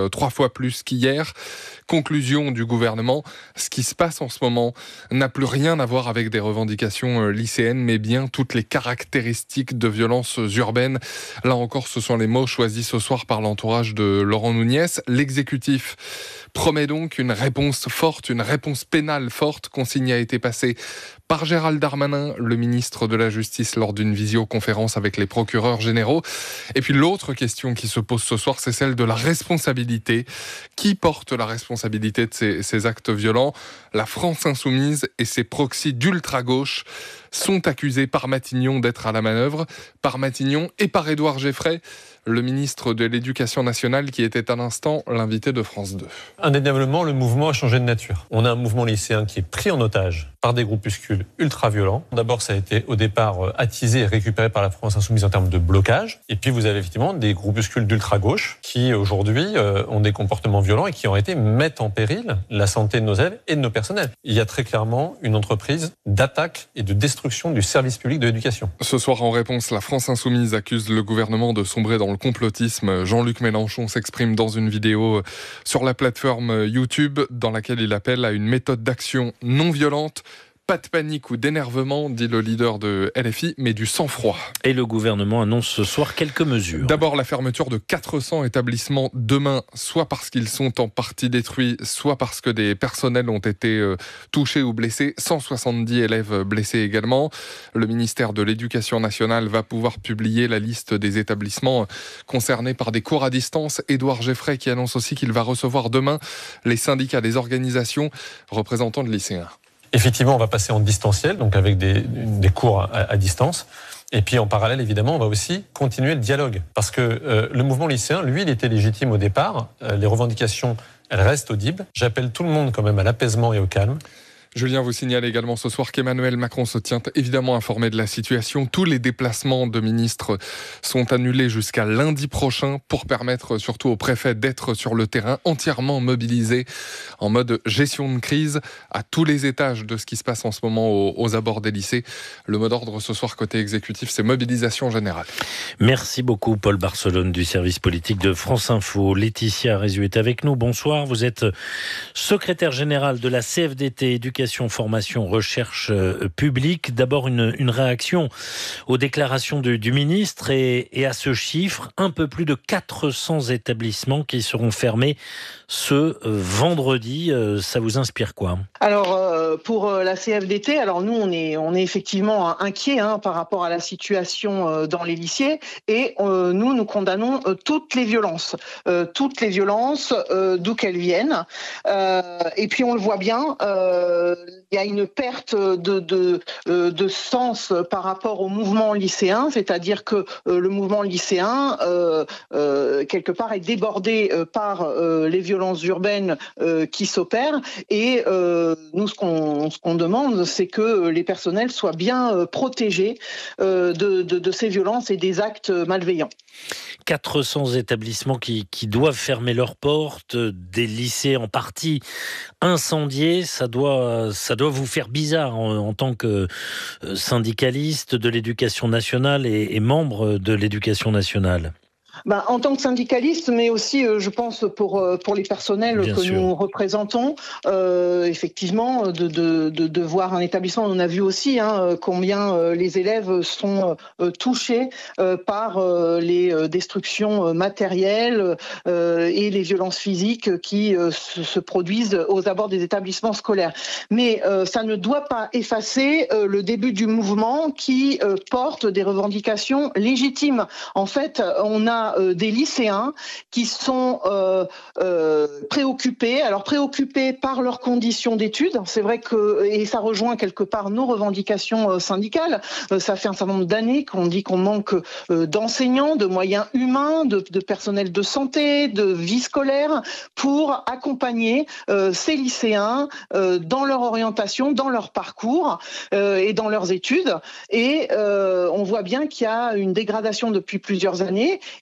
euh, trois fois plus qu'hier. Conclusion du gouvernement, ce qui se passe en ce moment n'a plus rien à voir avec des revendications euh, lycéennes, mais bien toutes les caractéristiques de violences urbaines. Là encore, ce sont les mots choisis ce soir par l'entourage de Laurent Nunez. L'exécutif promet donc une réponse forte, une réponse pénale forte. Consigne a été passée par Gérald Darmanin, le ministre de la Justice, lors d'une visioconférence avec les procureurs généraux. Et puis l'autre question qui se pose ce soir, c'est celle de la responsabilité. Qui porte la responsabilité de ces, ces actes violents ? La France insoumise et ses proxys d'ultra-gauche sont accusés par Matignon d'être à la manœuvre, par Matignon et par Édouard Geffray, le ministre de l'Éducation nationale qui était à l'instant l'invité de France deux. Indéniablement, le mouvement a changé de nature. On a un mouvement lycéen qui est pris en otage par des groupuscules ultra-violents. D'abord, ça a été au départ attisé et récupéré par la France insoumise en termes de blocage. Et puis, vous avez effectivement des groupuscules d'ultra-gauche qui, aujourd'hui, euh, ont des comportements violents et qui, en réalité, mettent en péril la santé de nos élèves et de nos personnels. Il y a très clairement une entreprise d'attaque et de destruction du service public de l'éducation. Ce soir, en réponse, la France insoumise accuse le gouvernement de sombrer dans le complotisme. Jean-Luc Mélenchon s'exprime dans une vidéo sur la plateforme YouTube dans laquelle il appelle à une méthode d'action non violente. Pas de panique ou d'énervement, dit le leader de L F I, mais du sang-froid. Et le gouvernement annonce ce soir quelques mesures. D'abord, la fermeture de quatre cents établissements demain, soit parce qu'ils sont en partie détruits, soit parce que des personnels ont été euh, touchés ou blessés. cent soixante-dix élèves blessés également. Le ministère de l'Éducation nationale va pouvoir publier la liste des établissements concernés par des cours à distance. Édouard Geffray qui annonce aussi qu'il va recevoir demain les syndicats des organisations représentants de lycéens. Effectivement, on va passer en distanciel, donc avec des, des cours à, à distance. Et puis en parallèle, évidemment, on va aussi continuer le dialogue. Parce que euh, le mouvement lycéen, lui, il était légitime au départ. Euh, les revendications, elles restent audibles. J'appelle tout le monde quand même à l'apaisement et au calme. Julien vous signale également ce soir qu'Emmanuel Macron se tient évidemment informé de la situation. Tous les déplacements de ministres sont annulés jusqu'à lundi prochain pour permettre surtout au préfet d'être sur le terrain entièrement mobilisé en mode gestion de crise à tous les étages de ce qui se passe en ce moment aux, aux abords des lycées. Le mot d'ordre ce soir côté exécutif, c'est mobilisation générale. Merci beaucoup Paul Barcelone du service politique de France Info. Laetitia Rézu est avec nous. Bonsoir, vous êtes secrétaire générale de la C F D T Éducation, formation, recherche euh, publique. D'abord une, une réaction aux déclarations du, du ministre et, et à ce chiffre, un peu plus de quatre cents établissements qui seront fermés ce euh, vendredi. Euh, ça vous inspire quoi ? Alors euh, pour euh, la C F D T, alors nous on est on est effectivement inquiets hein, par rapport à la situation euh, dans les lycées et euh, nous nous condamnons euh, toutes les violences, euh, toutes les violences euh, d'où qu'elles viennent. Euh, et puis on le voit bien. Euh, Il y a une perte de, de, de sens par rapport au mouvement lycéen, c'est-à-dire que le mouvement lycéen, euh, euh, quelque part, est débordé par euh, les violences urbaines euh, qui s'opèrent. Et euh, nous, ce qu'on, ce qu'on demande, c'est que les personnels soient bien protégés euh, de, de, de ces violences et des actes malveillants. quatre cents établissements qui, qui doivent fermer leurs portes, des lycées en partie incendiés, ça doit, ça doit vous faire bizarre en, en tant que syndicaliste de l'éducation nationale et, et membre de l'éducation nationale. Ben, en tant que syndicaliste, mais aussi, euh, je pense, pour, pour les personnels Bien que sûr. nous représentons, euh, effectivement, de, de, de, de voir un établissement, on a vu aussi hein, combien euh, les élèves sont euh, touchés euh, par euh, les destructions matérielles euh, et les violences physiques qui euh, se, se produisent aux abords des établissements scolaires. Mais euh, ça ne doit pas effacer euh, le début du mouvement qui euh, porte des revendications légitimes. En fait, on a Euh, des lycéens qui sont euh, euh, préoccupés, alors préoccupés par leurs conditions d'études. C'est vrai que, et ça rejoint quelque part nos revendications euh, syndicales, euh, ça fait un certain nombre d'années qu'on dit qu'on manque euh, d'enseignants, de moyens humains, de, de personnel de santé, de vie scolaire, pour accompagner euh, ces lycéens euh, dans leur orientation, dans leur parcours euh, et dans leurs études. Et euh, on voit bien qu'il y a une dégradation depuis plusieurs années. Et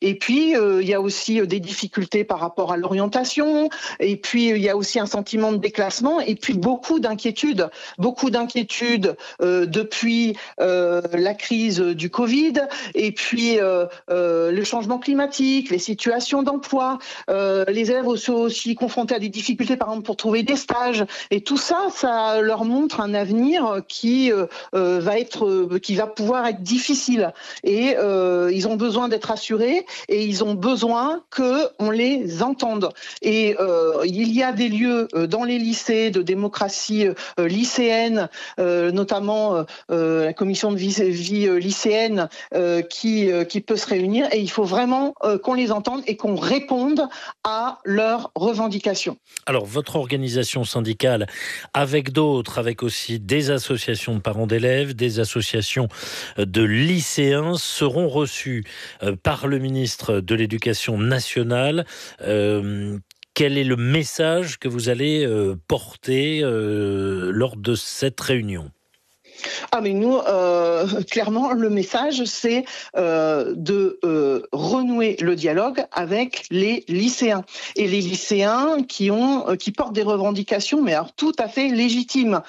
Et puis, euh, il y a aussi des difficultés par rapport à l'orientation. Et puis, il y a aussi un sentiment de déclassement. Et puis, beaucoup d'inquiétudes. Beaucoup d'inquiétudes euh, depuis euh, la crise du Covid. Et puis, euh, euh, le changement climatique, les situations d'emploi. Euh, les élèves sont aussi confrontés à des difficultés, par exemple, pour trouver des stages. Et tout ça, ça leur montre un avenir qui euh, va être, euh, qui va pouvoir être difficile. Et euh, ils ont besoin d'être assurés et ils ont besoin qu'on les entende. Et euh, il y a des lieux euh, dans les lycées de démocratie euh, lycéenne, euh, notamment euh, la commission de vie, vie euh, lycéenne euh, qui, euh, qui peut se réunir. Et il faut vraiment euh, qu'on les entende et qu'on réponde à leurs revendications. Alors, votre organisation syndicale, avec d'autres, avec aussi des associations de parents d'élèves, des associations de lycéens, seront reçus par le ministre de l'Éducation nationale. Euh, quel est le message que vous allez porter euh, lors de cette réunion ? Ah mais nous, euh, clairement, le message, c'est euh, de euh, renouer le dialogue avec les lycéens. Et les lycéens qui, ont, euh, qui portent des revendications, mais alors tout à fait légitimes.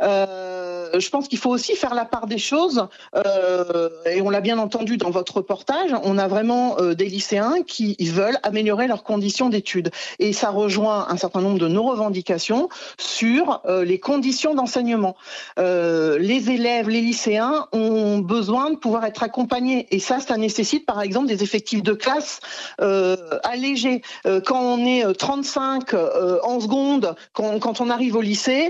Euh, je pense qu'il faut aussi faire la part des choses, euh, et on l'a bien entendu dans votre reportage, on a vraiment euh, des lycéens qui veulent améliorer leurs conditions d'études. Et ça rejoint un certain nombre de nos revendications sur euh, les conditions d'enseignement. Euh, les élèves, les lycéens ont besoin de pouvoir être accompagnés. Et ça, ça nécessite par exemple des effectifs de classe euh, allégés. Euh, quand on est trente-cinq euh, en seconde, quand, quand on arrive au lycée,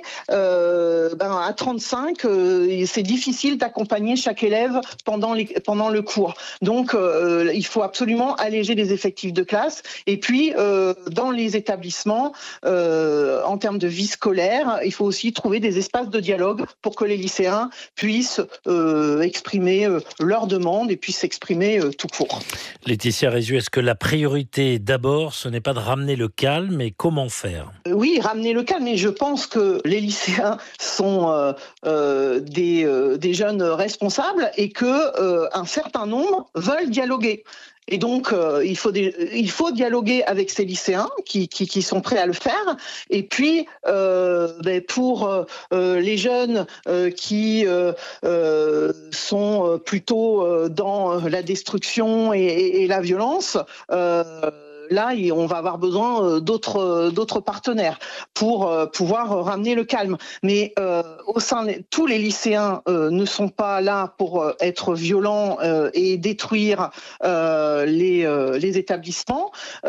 euh, ben à trente-cinq, euh, c'est difficile d'accompagner chaque élève pendant, les, pendant le cours. Donc, euh, il faut absolument alléger les effectifs de classe. Et puis, euh, dans les établissements, euh, en termes de vie scolaire, il faut aussi trouver des espaces de dialogue pour que les lycéens puissent euh, exprimer euh, leurs demandes et puissent s'exprimer euh, tout court. Laetitia Rézu, est-ce que la priorité d'abord, ce n'est pas de ramener le calme, mais comment faire ? Oui, ramener le calme, mais je pense que les lycéens sont euh, euh, des, euh, des jeunes responsables et que euh, un certain nombre veulent dialoguer. Et donc, euh, il faut des, il faut dialoguer avec ces lycéens qui, qui, qui sont prêts à le faire. Et puis, euh, ben pour euh, les jeunes euh, qui euh, euh, sont plutôt dans la destruction et, et, et la violence, euh, là, on va avoir besoin d'autres, d'autres partenaires pour pouvoir ramener le calme. Mais euh, au sein, tous les lycéens euh, ne sont pas là pour être violents euh, et détruire euh, les, euh, les établissements.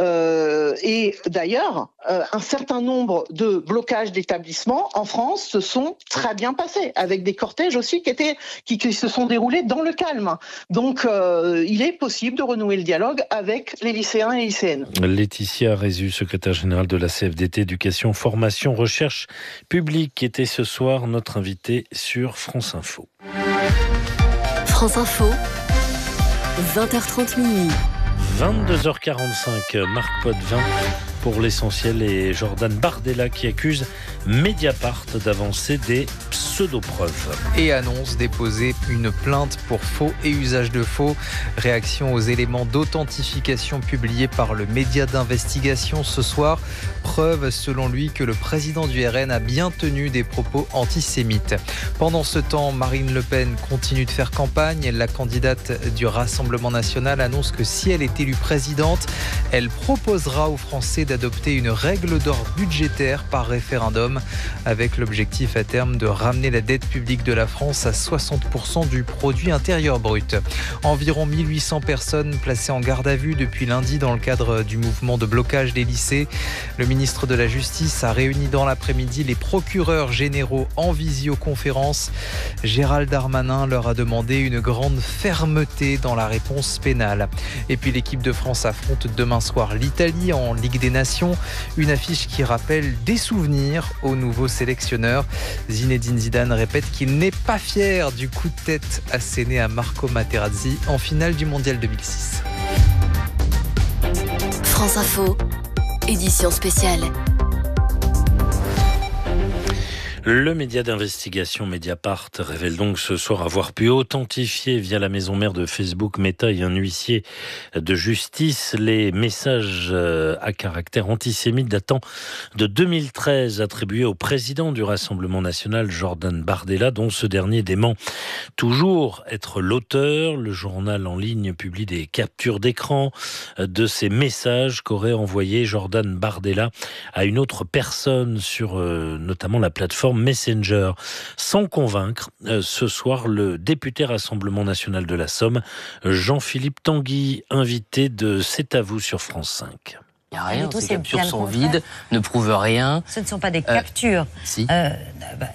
Euh, et d'ailleurs, euh, un certain nombre de blocages d'établissements en France se sont très bien passés, avec des cortèges aussi qui, étaient, qui, qui se sont déroulés dans le calme. Donc, euh, il est possible de renouer le dialogue avec les lycéens et lycéennes. Laetitia Rézu, secrétaire générale de la C F D T, Éducation, Formation, Recherche Publique, qui était ce soir notre invitée sur France Info. France Info, vingt heures trente minuit. vingt-deux heures quarante-cinq, Marc Potvin pour l'essentiel et Jordan Bardella qui accuse Mediapart d'avancer des pseudo-preuves. Et annonce déposer une plainte pour faux et usage de faux. Réaction aux éléments d'authentification publiés par le média d'investigation ce soir. Preuve selon lui que le président du R N a bien tenu des propos antisémites. Pendant ce temps, Marine Le Pen continue de faire campagne. La candidate du Rassemblement national annonce que si elle est élue présidente, elle proposera aux Français d'adopter une règle d'or budgétaire par référendum avec l'objectif à terme de ramener la dette publique de la France à soixante pour cent du produit intérieur brut. Environ mille huit cents personnes placées en garde à vue depuis lundi dans le cadre du mouvement de blocage des lycées. Le ministre de la Justice a réuni dans l'après-midi les procureurs généraux en visioconférence. Gérald Darmanin leur a demandé une grande fermeté dans la réponse pénale. Et puis l'équipe de France affronte demain soir l'Italie en Ligue des Nations. Une affiche qui rappelle des souvenirs au nouveau sélectionneur. Zinedine Zidane répète qu'il n'est pas fier du coup de tête asséné à Marco Materazzi en finale du Mondial deux mille six. France Info, édition spéciale. Le média d'investigation Mediapart révèle donc ce soir avoir pu authentifier via la maison mère de Facebook Meta et un huissier de justice les messages à caractère antisémite datant de deux mille treize attribués au président du Rassemblement national Jordan Bardella, dont ce dernier dément toujours être l'auteur. Le journal en ligne publie des captures d'écran de ces messages qu'aurait envoyé Jordan Bardella à une autre personne sur euh, notamment la plateforme Messenger. Sans convaincre, euh, ce soir, le député Rassemblement national de la Somme, Jean-Philippe Tanguy, invité de C'est à vous sur France cinq. Il n'y a rien, ces captures sont vides, ne prouvent rien. Ce ne sont pas des captures. Euh, si. euh, bah,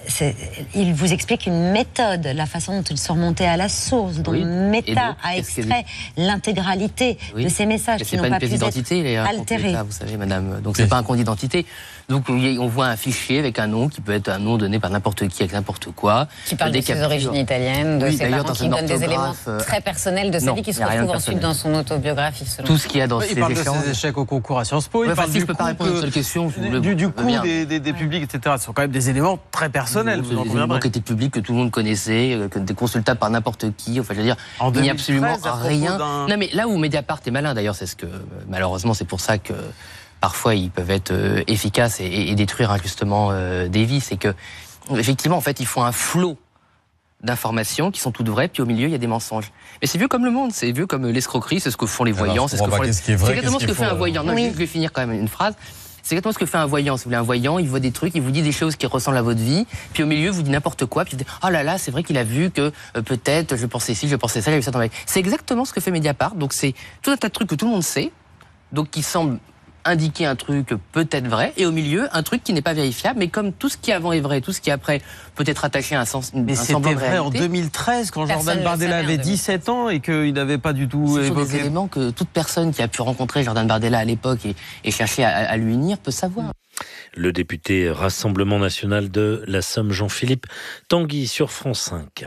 il vous explique une méthode, la façon dont ils sont remontés à la source, dont oui. Meta a extrait l'intégralité oui. de ces messages qui n'ont pas, pas pu être altérés. Vous savez, madame, donc c'est oui. pas un compte d'identité. Donc on voit un fichier avec un nom qui peut être un nom donné par n'importe qui avec n'importe quoi. Qui parle de ses origines italiennes, de oui, ses parents, qui donne des éléments très personnels de sa non, vie qui se retrouvent ensuite dans son autobiographie. Tout ce qu'il y a dans oui, ces il parle échanges. de ses échecs au concours à Sciences Po. Il ouais, parle si du je peux pas répondre à une seule question. Du, du, du coup des, des, des publics, et cetera. Ce sont quand même des éléments très personnels. Des éléments qui étaient publics, que tout le monde connaissait, que des consultables par n'importe qui. Enfin, je veux dire, en il n'y a absolument rien. Non, mais là où Mediapart est malin, d'ailleurs, c'est ce que malheureusement, c'est pour ça que parfois ils peuvent être euh, efficaces et, et détruire injustement euh, des vies. C'est que effectivement, en fait, ils font un flot d'informations qui sont toutes vraies, puis au milieu il y a des mensonges. Mais c'est vieux comme le monde, c'est vieux comme l'escroquerie, c'est ce que font les voyants, Alors, c'est ce que font les... C'est exactement ce que fait un euh... voyant. Non, oui. je vais finir quand même une phrase. C'est exactement ce que fait un voyant. Si vous voulez, un voyant, il voit des trucs, il vous dit des choses qui ressemblent à votre vie, puis au milieu, vous dit n'importe quoi, puis vous dites, oh là là, c'est vrai qu'il a vu que euh, peut-être, je pensais ci, je pensais ça, j'ai vu ça dans ma vie. C'est exactement ce que fait Mediapart. Donc c'est tout un tas de trucs que tout le monde sait, donc qui semblent indiquer un truc peut-être vrai, et au milieu, un truc qui n'est pas vérifiable, mais comme tout ce qui avant est vrai, tout ce qui après peut être attaché à un sens, mais un semblant de vrai réalité. En deux mille treize, quand Jordan Bardella avait dix-sept ans et qu'il n'avait pas du tout Ce évoqué. sont des éléments que toute personne qui a pu rencontrer Jordan Bardella à l'époque et, et chercher à, à lui unir peut savoir. Le député Rassemblement national de la Somme, Jean-Philippe Tanguy sur France cinq.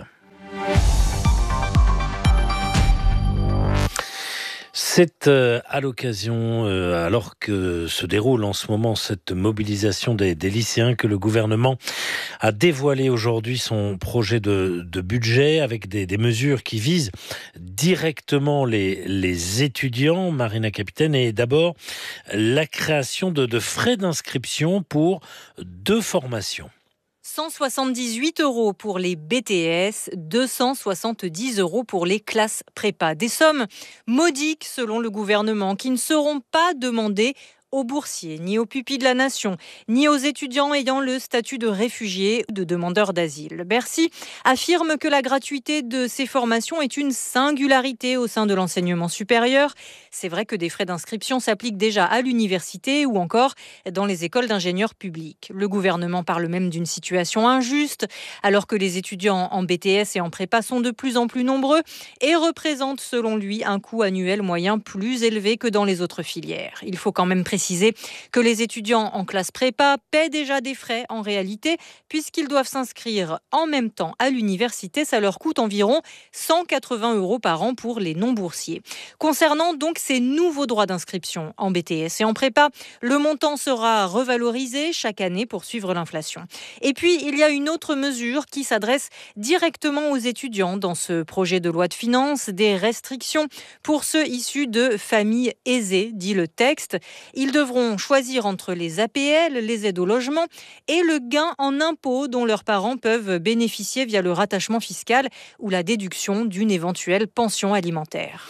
C'est euh, à l'occasion, euh, alors que se déroule en ce moment cette mobilisation des, des lycéens, que le gouvernement a dévoilé aujourd'hui son projet de, de budget avec des, des mesures qui visent directement les, les étudiants. Marina Capitaine, et d'abord la création de, de frais d'inscription pour deux formations. cent soixante-dix-huit euros pour les B T S, deux cent soixante-dix euros pour les classes prépa. Des sommes modiques selon le gouvernement qui ne seront pas demandées aux boursiers, ni aux pupilles de la nation, ni aux étudiants ayant le statut de réfugiés ou de demandeurs d'asile. Bercy affirme que la gratuité de ces formations est une singularité au sein de l'enseignement supérieur. C'est vrai que des frais d'inscription s'appliquent déjà à l'université ou encore dans les écoles d'ingénieurs publics. Le gouvernement parle même d'une situation injuste, alors que les étudiants en B T S et en prépa sont de plus en plus nombreux et représentent, selon lui, un coût annuel moyen plus élevé que dans les autres filières. Il faut quand même préciser que les étudiants en classe prépa paient déjà des frais en réalité, puisqu'ils doivent s'inscrire en même temps à l'université. Ça leur coûte environ cent quatre-vingts euros par an pour les non-boursiers. Concernant donc ces nouveaux droits d'inscription en B T S et en prépa, le montant sera revalorisé chaque année pour suivre l'inflation. Et puis, il y a une autre mesure qui s'adresse directement aux étudiants dans ce projet de loi de finances, des restrictions pour ceux issus de familles aisées, dit le texte. Ils devront choisir entre les A P L, les aides au logement et le gain en impôts dont leurs parents peuvent bénéficier via le rattachement fiscal ou la déduction d'une éventuelle pension alimentaire.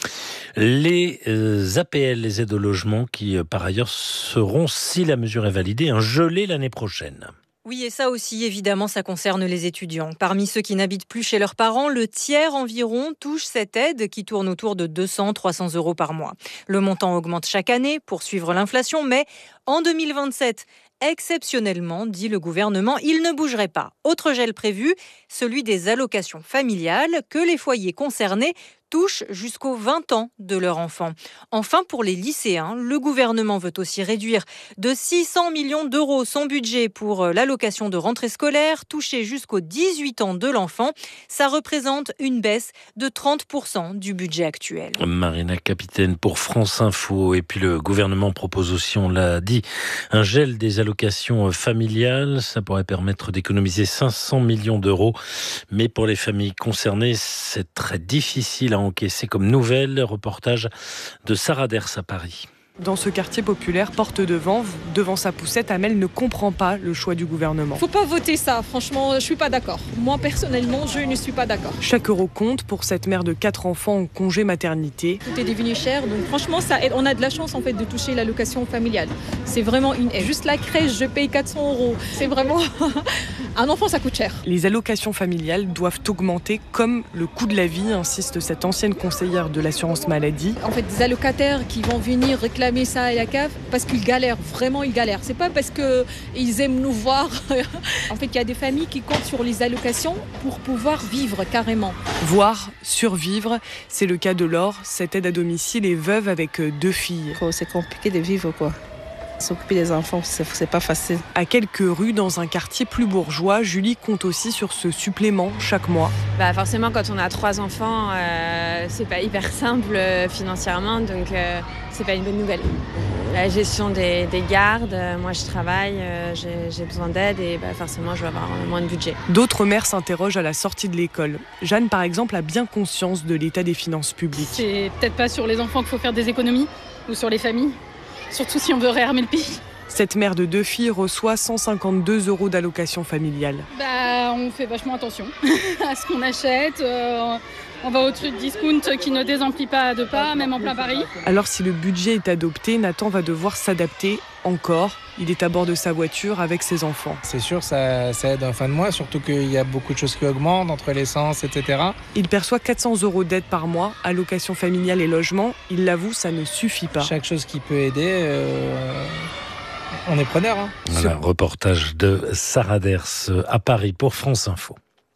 Les euh, A P L, les aides au logement, qui euh, par ailleurs seront, si la mesure est validée, un gelé l'année prochaine. Oui, et ça aussi, évidemment, ça concerne les étudiants. Parmi ceux qui n'habitent plus chez leurs parents, le tiers environ touche cette aide qui tourne autour de deux cents à trois cents euros par mois. Le montant augmente chaque année pour suivre l'inflation, mais en deux mille vingt-sept, exceptionnellement, dit le gouvernement, il ne bougerait pas. Autre gel prévu, celui des allocations familiales que les foyers concernés touchent jusqu'aux vingt ans de leur enfant. Enfin, pour les lycéens, le gouvernement veut aussi réduire de six cents millions d'euros son budget pour l'allocation de rentrée scolaire touchée jusqu'aux dix-huit ans de l'enfant. Ça représente une baisse de trente pour cent du budget actuel. Marina Capitaine pour France Info. Et puis le gouvernement propose aussi, on l'a dit, un gel des allocations familiales. Ça pourrait permettre d'économiser cinq cents millions d'euros. Mais pour les familles concernées, c'est très difficile à encaisser comme nouvelle. Reportage de Sarah Ders à Paris. Dans ce quartier populaire, porte devant, devant sa poussette, Amel ne comprend pas le choix du gouvernement. Faut pas voter ça, franchement, je suis pas d'accord. Moi, personnellement, je ne suis pas d'accord. Chaque euro compte pour cette mère de quatre enfants en congé maternité. Tout est devenu cher, donc franchement, ça aide. On a de la chance en fait de toucher l'allocation familiale. C'est vraiment une aide. Juste la crèche, je paye quatre cents euros. C'est vraiment... Un enfant, ça coûte cher. Les allocations familiales doivent augmenter comme le coût de la vie, insiste cette ancienne conseillère de l'assurance maladie. En fait, des allocataires qui vont venir réclamer ça à la C A F parce qu'ils galèrent, vraiment ils galèrent. C'est pas parce qu'ils aiment nous voir. En fait, il y a des familles qui comptent sur les allocations pour pouvoir vivre carrément. Voire survivre, c'est le cas de Laure. Cette aide à domicile est veuve avec deux filles. C'est compliqué de vivre quoi. S'occuper des enfants, c'est, c'est pas facile. À quelques rues, dans un quartier plus bourgeois, Julie compte aussi sur ce supplément chaque mois. Bah forcément, quand on a trois enfants, euh, c'est pas hyper simple euh, financièrement, donc euh, c'est pas une bonne nouvelle. La gestion des, des gardes, euh, moi je travaille, euh, j'ai, j'ai besoin d'aide et bah, forcément je vais avoir moins de budget. D'autres mères s'interrogent à la sortie de l'école. Jeanne, par exemple, a bien conscience de l'état des finances publiques. C'est peut-être pas sur les enfants qu'il faut faire des économies ou sur les familles. Surtout si on veut réarmer le pays. Cette mère de deux filles reçoit cent cinquante-deux euros d'allocation familiale. Bah, on fait vachement attention à ce qu'on achète. Euh, on va au truc discount qui ne désemplit pas à deux pas, même en plein Paris. Alors si le budget est adopté, Nathan va devoir s'adapter encore. Il est à bord de sa voiture avec ses enfants. C'est sûr, ça, ça aide en fin de mois, surtout qu'il y a beaucoup de choses qui augmentent, entre l'essence, et cetera. Il perçoit quatre cents euros d'aide par mois, allocation familiale et logement. Il l'avoue, ça ne suffit pas. Chaque chose qui peut aider, euh, on est preneur. Hein. Voilà, reportage de Sarah Ders à Paris pour France Info.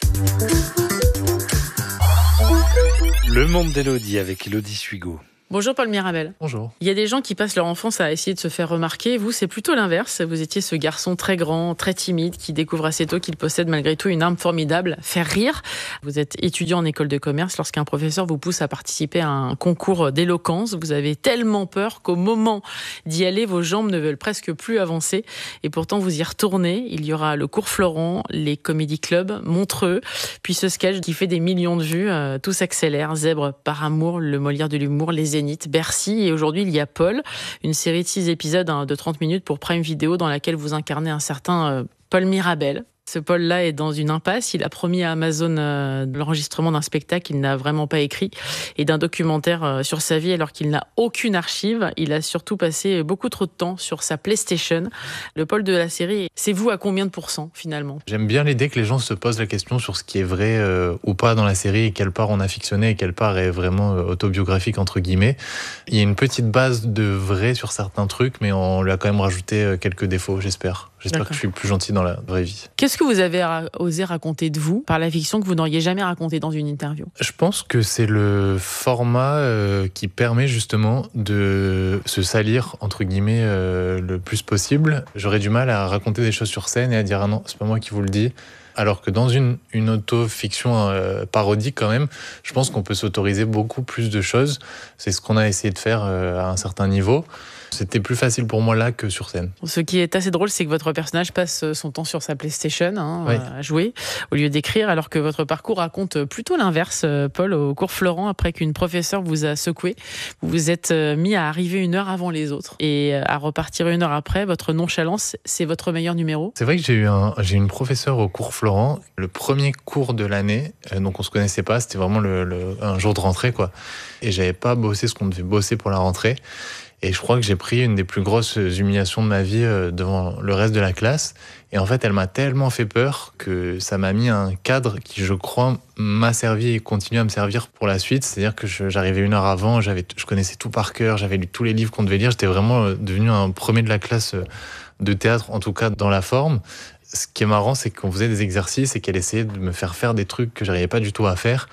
Le monde d'Élodie avec Élodie Suigo. Bonjour Paul Mirabel. Bonjour. Il y a des gens qui passent leur enfance à essayer de se faire remarquer. Vous, c'est plutôt l'inverse. Vous étiez ce garçon très grand, très timide, qui découvre assez tôt qu'il possède malgré tout une arme formidable, faire rire. Vous êtes étudiant en école de commerce lorsqu'un professeur vous pousse à participer à un concours d'éloquence. Vous avez tellement peur qu'au moment d'y aller, vos jambes ne veulent presque plus avancer. Et pourtant, vous y retournez. Il y aura le cours Florent, les comédie clubs, Montreux, puis ce sketch qui fait des millions de vues. Euh, tout s'accélère. Zèbre par amour, le Molière de l'humour, les Zénith, Bercy, et aujourd'hui il y a Paul, une série de six épisodes hein, de trente minutes pour Prime Video dans laquelle vous incarnez un certain euh, Paul Mirabel. Ce Paul-là est dans une impasse. Il a promis à Amazon euh, l'enregistrement d'un spectacle qu'il n'a vraiment pas écrit et d'un documentaire euh, sur sa vie alors qu'il n'a aucune archive. Il a surtout passé beaucoup trop de temps sur sa PlayStation. Le Paul de la série, c'est vous à combien de pourcents finalement ? J'aime bien l'idée que les gens se posent la question sur ce qui est vrai euh, ou pas dans la série et quelle part on a fictionné et quelle part est vraiment euh, autobiographique entre guillemets. Il y a une petite base de vrai sur certains trucs, mais on lui a quand même rajouté euh, quelques défauts, j'espère. J'espère D'accord. que je suis plus gentil dans la vraie vie. Qu'est-ce que vous avez osé raconter de vous par la fiction que vous n'auriez jamais raconté dans une interview ? Je pense que c'est le format euh, qui permet justement de se salir, entre guillemets, euh, le plus possible. J'aurais du mal à raconter des choses sur scène et à dire « Ah non, c'est pas moi qui vous le dis ». Alors que dans une, une auto-fiction euh, parodique quand même, je pense qu'on peut s'autoriser beaucoup plus de choses. C'est ce qu'on a essayé de faire euh, à un certain niveau. C'était plus facile pour moi là que sur scène. Ce qui est assez drôle, c'est que votre personnage passe son temps sur sa PlayStation hein, oui. à jouer au lieu d'écrire, alors que votre parcours raconte plutôt l'inverse. Paul, au cours Florent, après qu'une professeure vous a secoué, vous vous êtes mis à arriver une heure avant les autres et à repartir une heure après. Votre nonchalance, c'est votre meilleur numéro ? C'est vrai que j'ai eu un, j'ai une professeure au cours Florent, le premier cours de l'année, donc on se connaissait pas, c'était vraiment le, le, un jour de rentrée quoi. Et j'avais pas bossé ce qu'on devait bosser pour la rentrée. Et je crois que j'ai pris une des plus grosses humiliations de ma vie devant le reste de la classe. Et en fait, elle m'a tellement fait peur que ça m'a mis un cadre qui, je crois, m'a servi et continue à me servir pour la suite. C'est-à-dire que je, j'arrivais une heure avant, j'avais, je connaissais tout par cœur, j'avais lu tous les livres qu'on devait lire. J'étais vraiment devenu un premier de la classe de théâtre, en tout cas dans la forme. Ce qui est marrant, c'est qu'on faisait des exercices et qu'elle essayait de me faire faire des trucs que j'arrivais pas du tout à faire.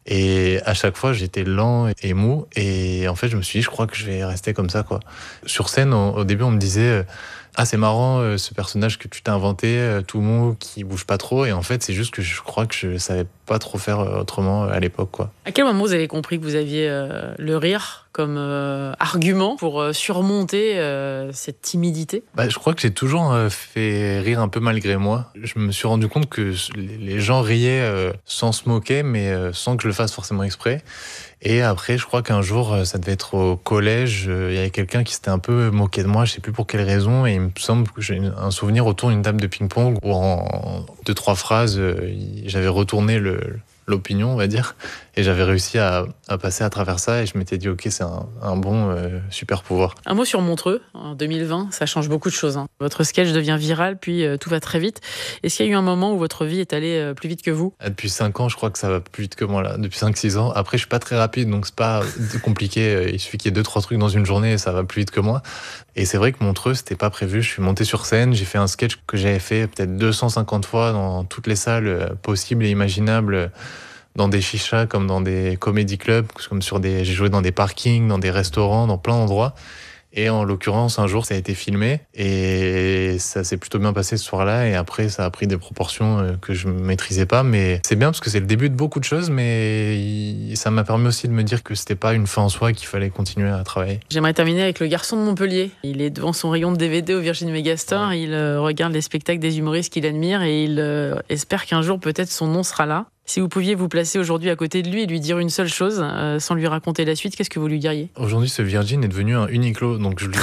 Et à chaque fois, j'étais lent et mou. Et en fait, je me suis dit, je crois que je vais rester comme ça, quoi. Sur scène, au, au début, on me disait, ah, c'est marrant, ce personnage que tu t'es inventé, tout mou, qui bouge pas trop. Et en fait, c'est juste que je crois que je savais pas trop faire autrement à l'époque, quoi. À quel moment vous avez compris que vous aviez euh, le rire comme euh, argument pour euh, surmonter euh, cette timidité ? Bah, je crois que j'ai toujours euh, fait rire un peu malgré moi. Je me suis rendu compte que les gens riaient euh, sans se moquer, mais euh, sans que je le fasse forcément exprès. Et après, je crois qu'un jour, ça devait être au collège, il y avait quelqu'un qui s'était un peu moqué de moi, je sais plus pour quelle raison, et il me semble que j'ai un souvenir autour d'une table de ping-pong où en deux, trois phrases, j'avais retourné le, l'opinion, on va dire, et j'avais réussi à, à passer à travers ça, et je m'étais dit, ok, c'est un, un bon euh, super pouvoir. Un mot sur Montreux, en deux mille vingt, ça change beaucoup de choses. Hein. Votre sketch devient viral, puis euh, tout va très vite. Est-ce qu'il y a eu un moment où votre vie est allée euh, plus vite que vous ? Depuis cinq ans, je crois que ça va plus vite que moi, là. Depuis cinq six ans. Après, je suis pas très rapide, donc c'est pas compliqué. Il suffit qu'il y ait deux trois trucs dans une journée, et ça va plus vite que moi. Et c'est vrai que Montreux, c'était pas prévu. Je suis monté sur scène, j'ai fait un sketch que j'avais fait peut-être deux cent cinquante fois dans toutes les salles possibles et imaginables, dans des chichas comme dans des comédie clubs, comme sur des, j'ai joué dans des parkings, dans des restaurants, dans plein d'endroits. Et en l'occurrence, un jour, ça a été filmé et ça s'est plutôt bien passé ce soir-là. Et après, ça a pris des proportions que je ne maîtrisais pas. Mais c'est bien parce que c'est le début de beaucoup de choses, mais ça m'a permis aussi de me dire que c'était pas une fin en soi, qu'il fallait continuer à travailler. J'aimerais terminer avec le garçon de Montpellier. Il est devant son rayon de D V D au Virgin Megastore. Ouais. Il euh, regarde les spectacles des humoristes qu'il admire et il euh, espère qu'un jour, peut-être, son nom sera là. Si vous pouviez vous placer aujourd'hui à côté de lui et lui dire une seule chose, euh, sans lui raconter la suite, qu'est-ce que vous lui diriez ? Aujourd'hui, ce Virgin est devenu un Uniqlo, donc je lui,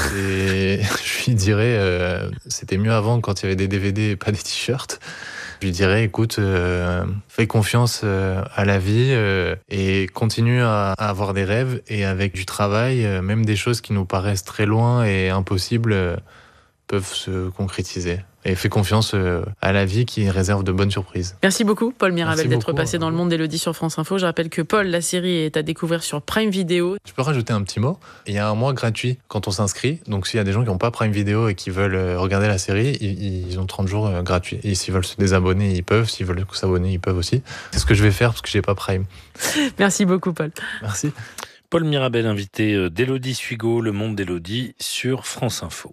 je lui dirais, euh, c'était mieux avant quand il y avait des D V D et pas des t-shirts. Je lui dirais, écoute, euh, fais confiance euh, à la vie euh, et continue à, à avoir des rêves, et avec du travail, euh, même des choses qui nous paraissent très loin et impossibles euh, peuvent se concrétiser. Et fais confiance à la vie qui réserve de bonnes surprises. Merci beaucoup, Paul Mirabel, Merci d'être beaucoup, passé dans le monde d'Élodie sur France Info. Je rappelle que Paul, la série est à découvrir sur Prime Video. Je peux rajouter un petit mot. Il y a un mois gratuit quand on s'inscrit. Donc s'il y a des gens qui n'ont pas Prime Video et qui veulent regarder la série, ils ont trente jours gratuits. Et s'ils veulent se désabonner, ils peuvent. S'ils veulent s'abonner, ils peuvent aussi. C'est ce que je vais faire parce que j'ai pas Prime. Merci beaucoup, Paul. Merci. Paul Mirabel, invité d'Élodie Suigo, Le Monde d'Élodie sur France Info.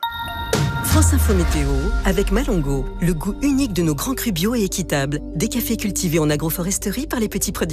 France Info Météo avec Malongo, le goût unique de nos grands crus bio et équitables. Des cafés cultivés en agroforesterie par les petits producteurs.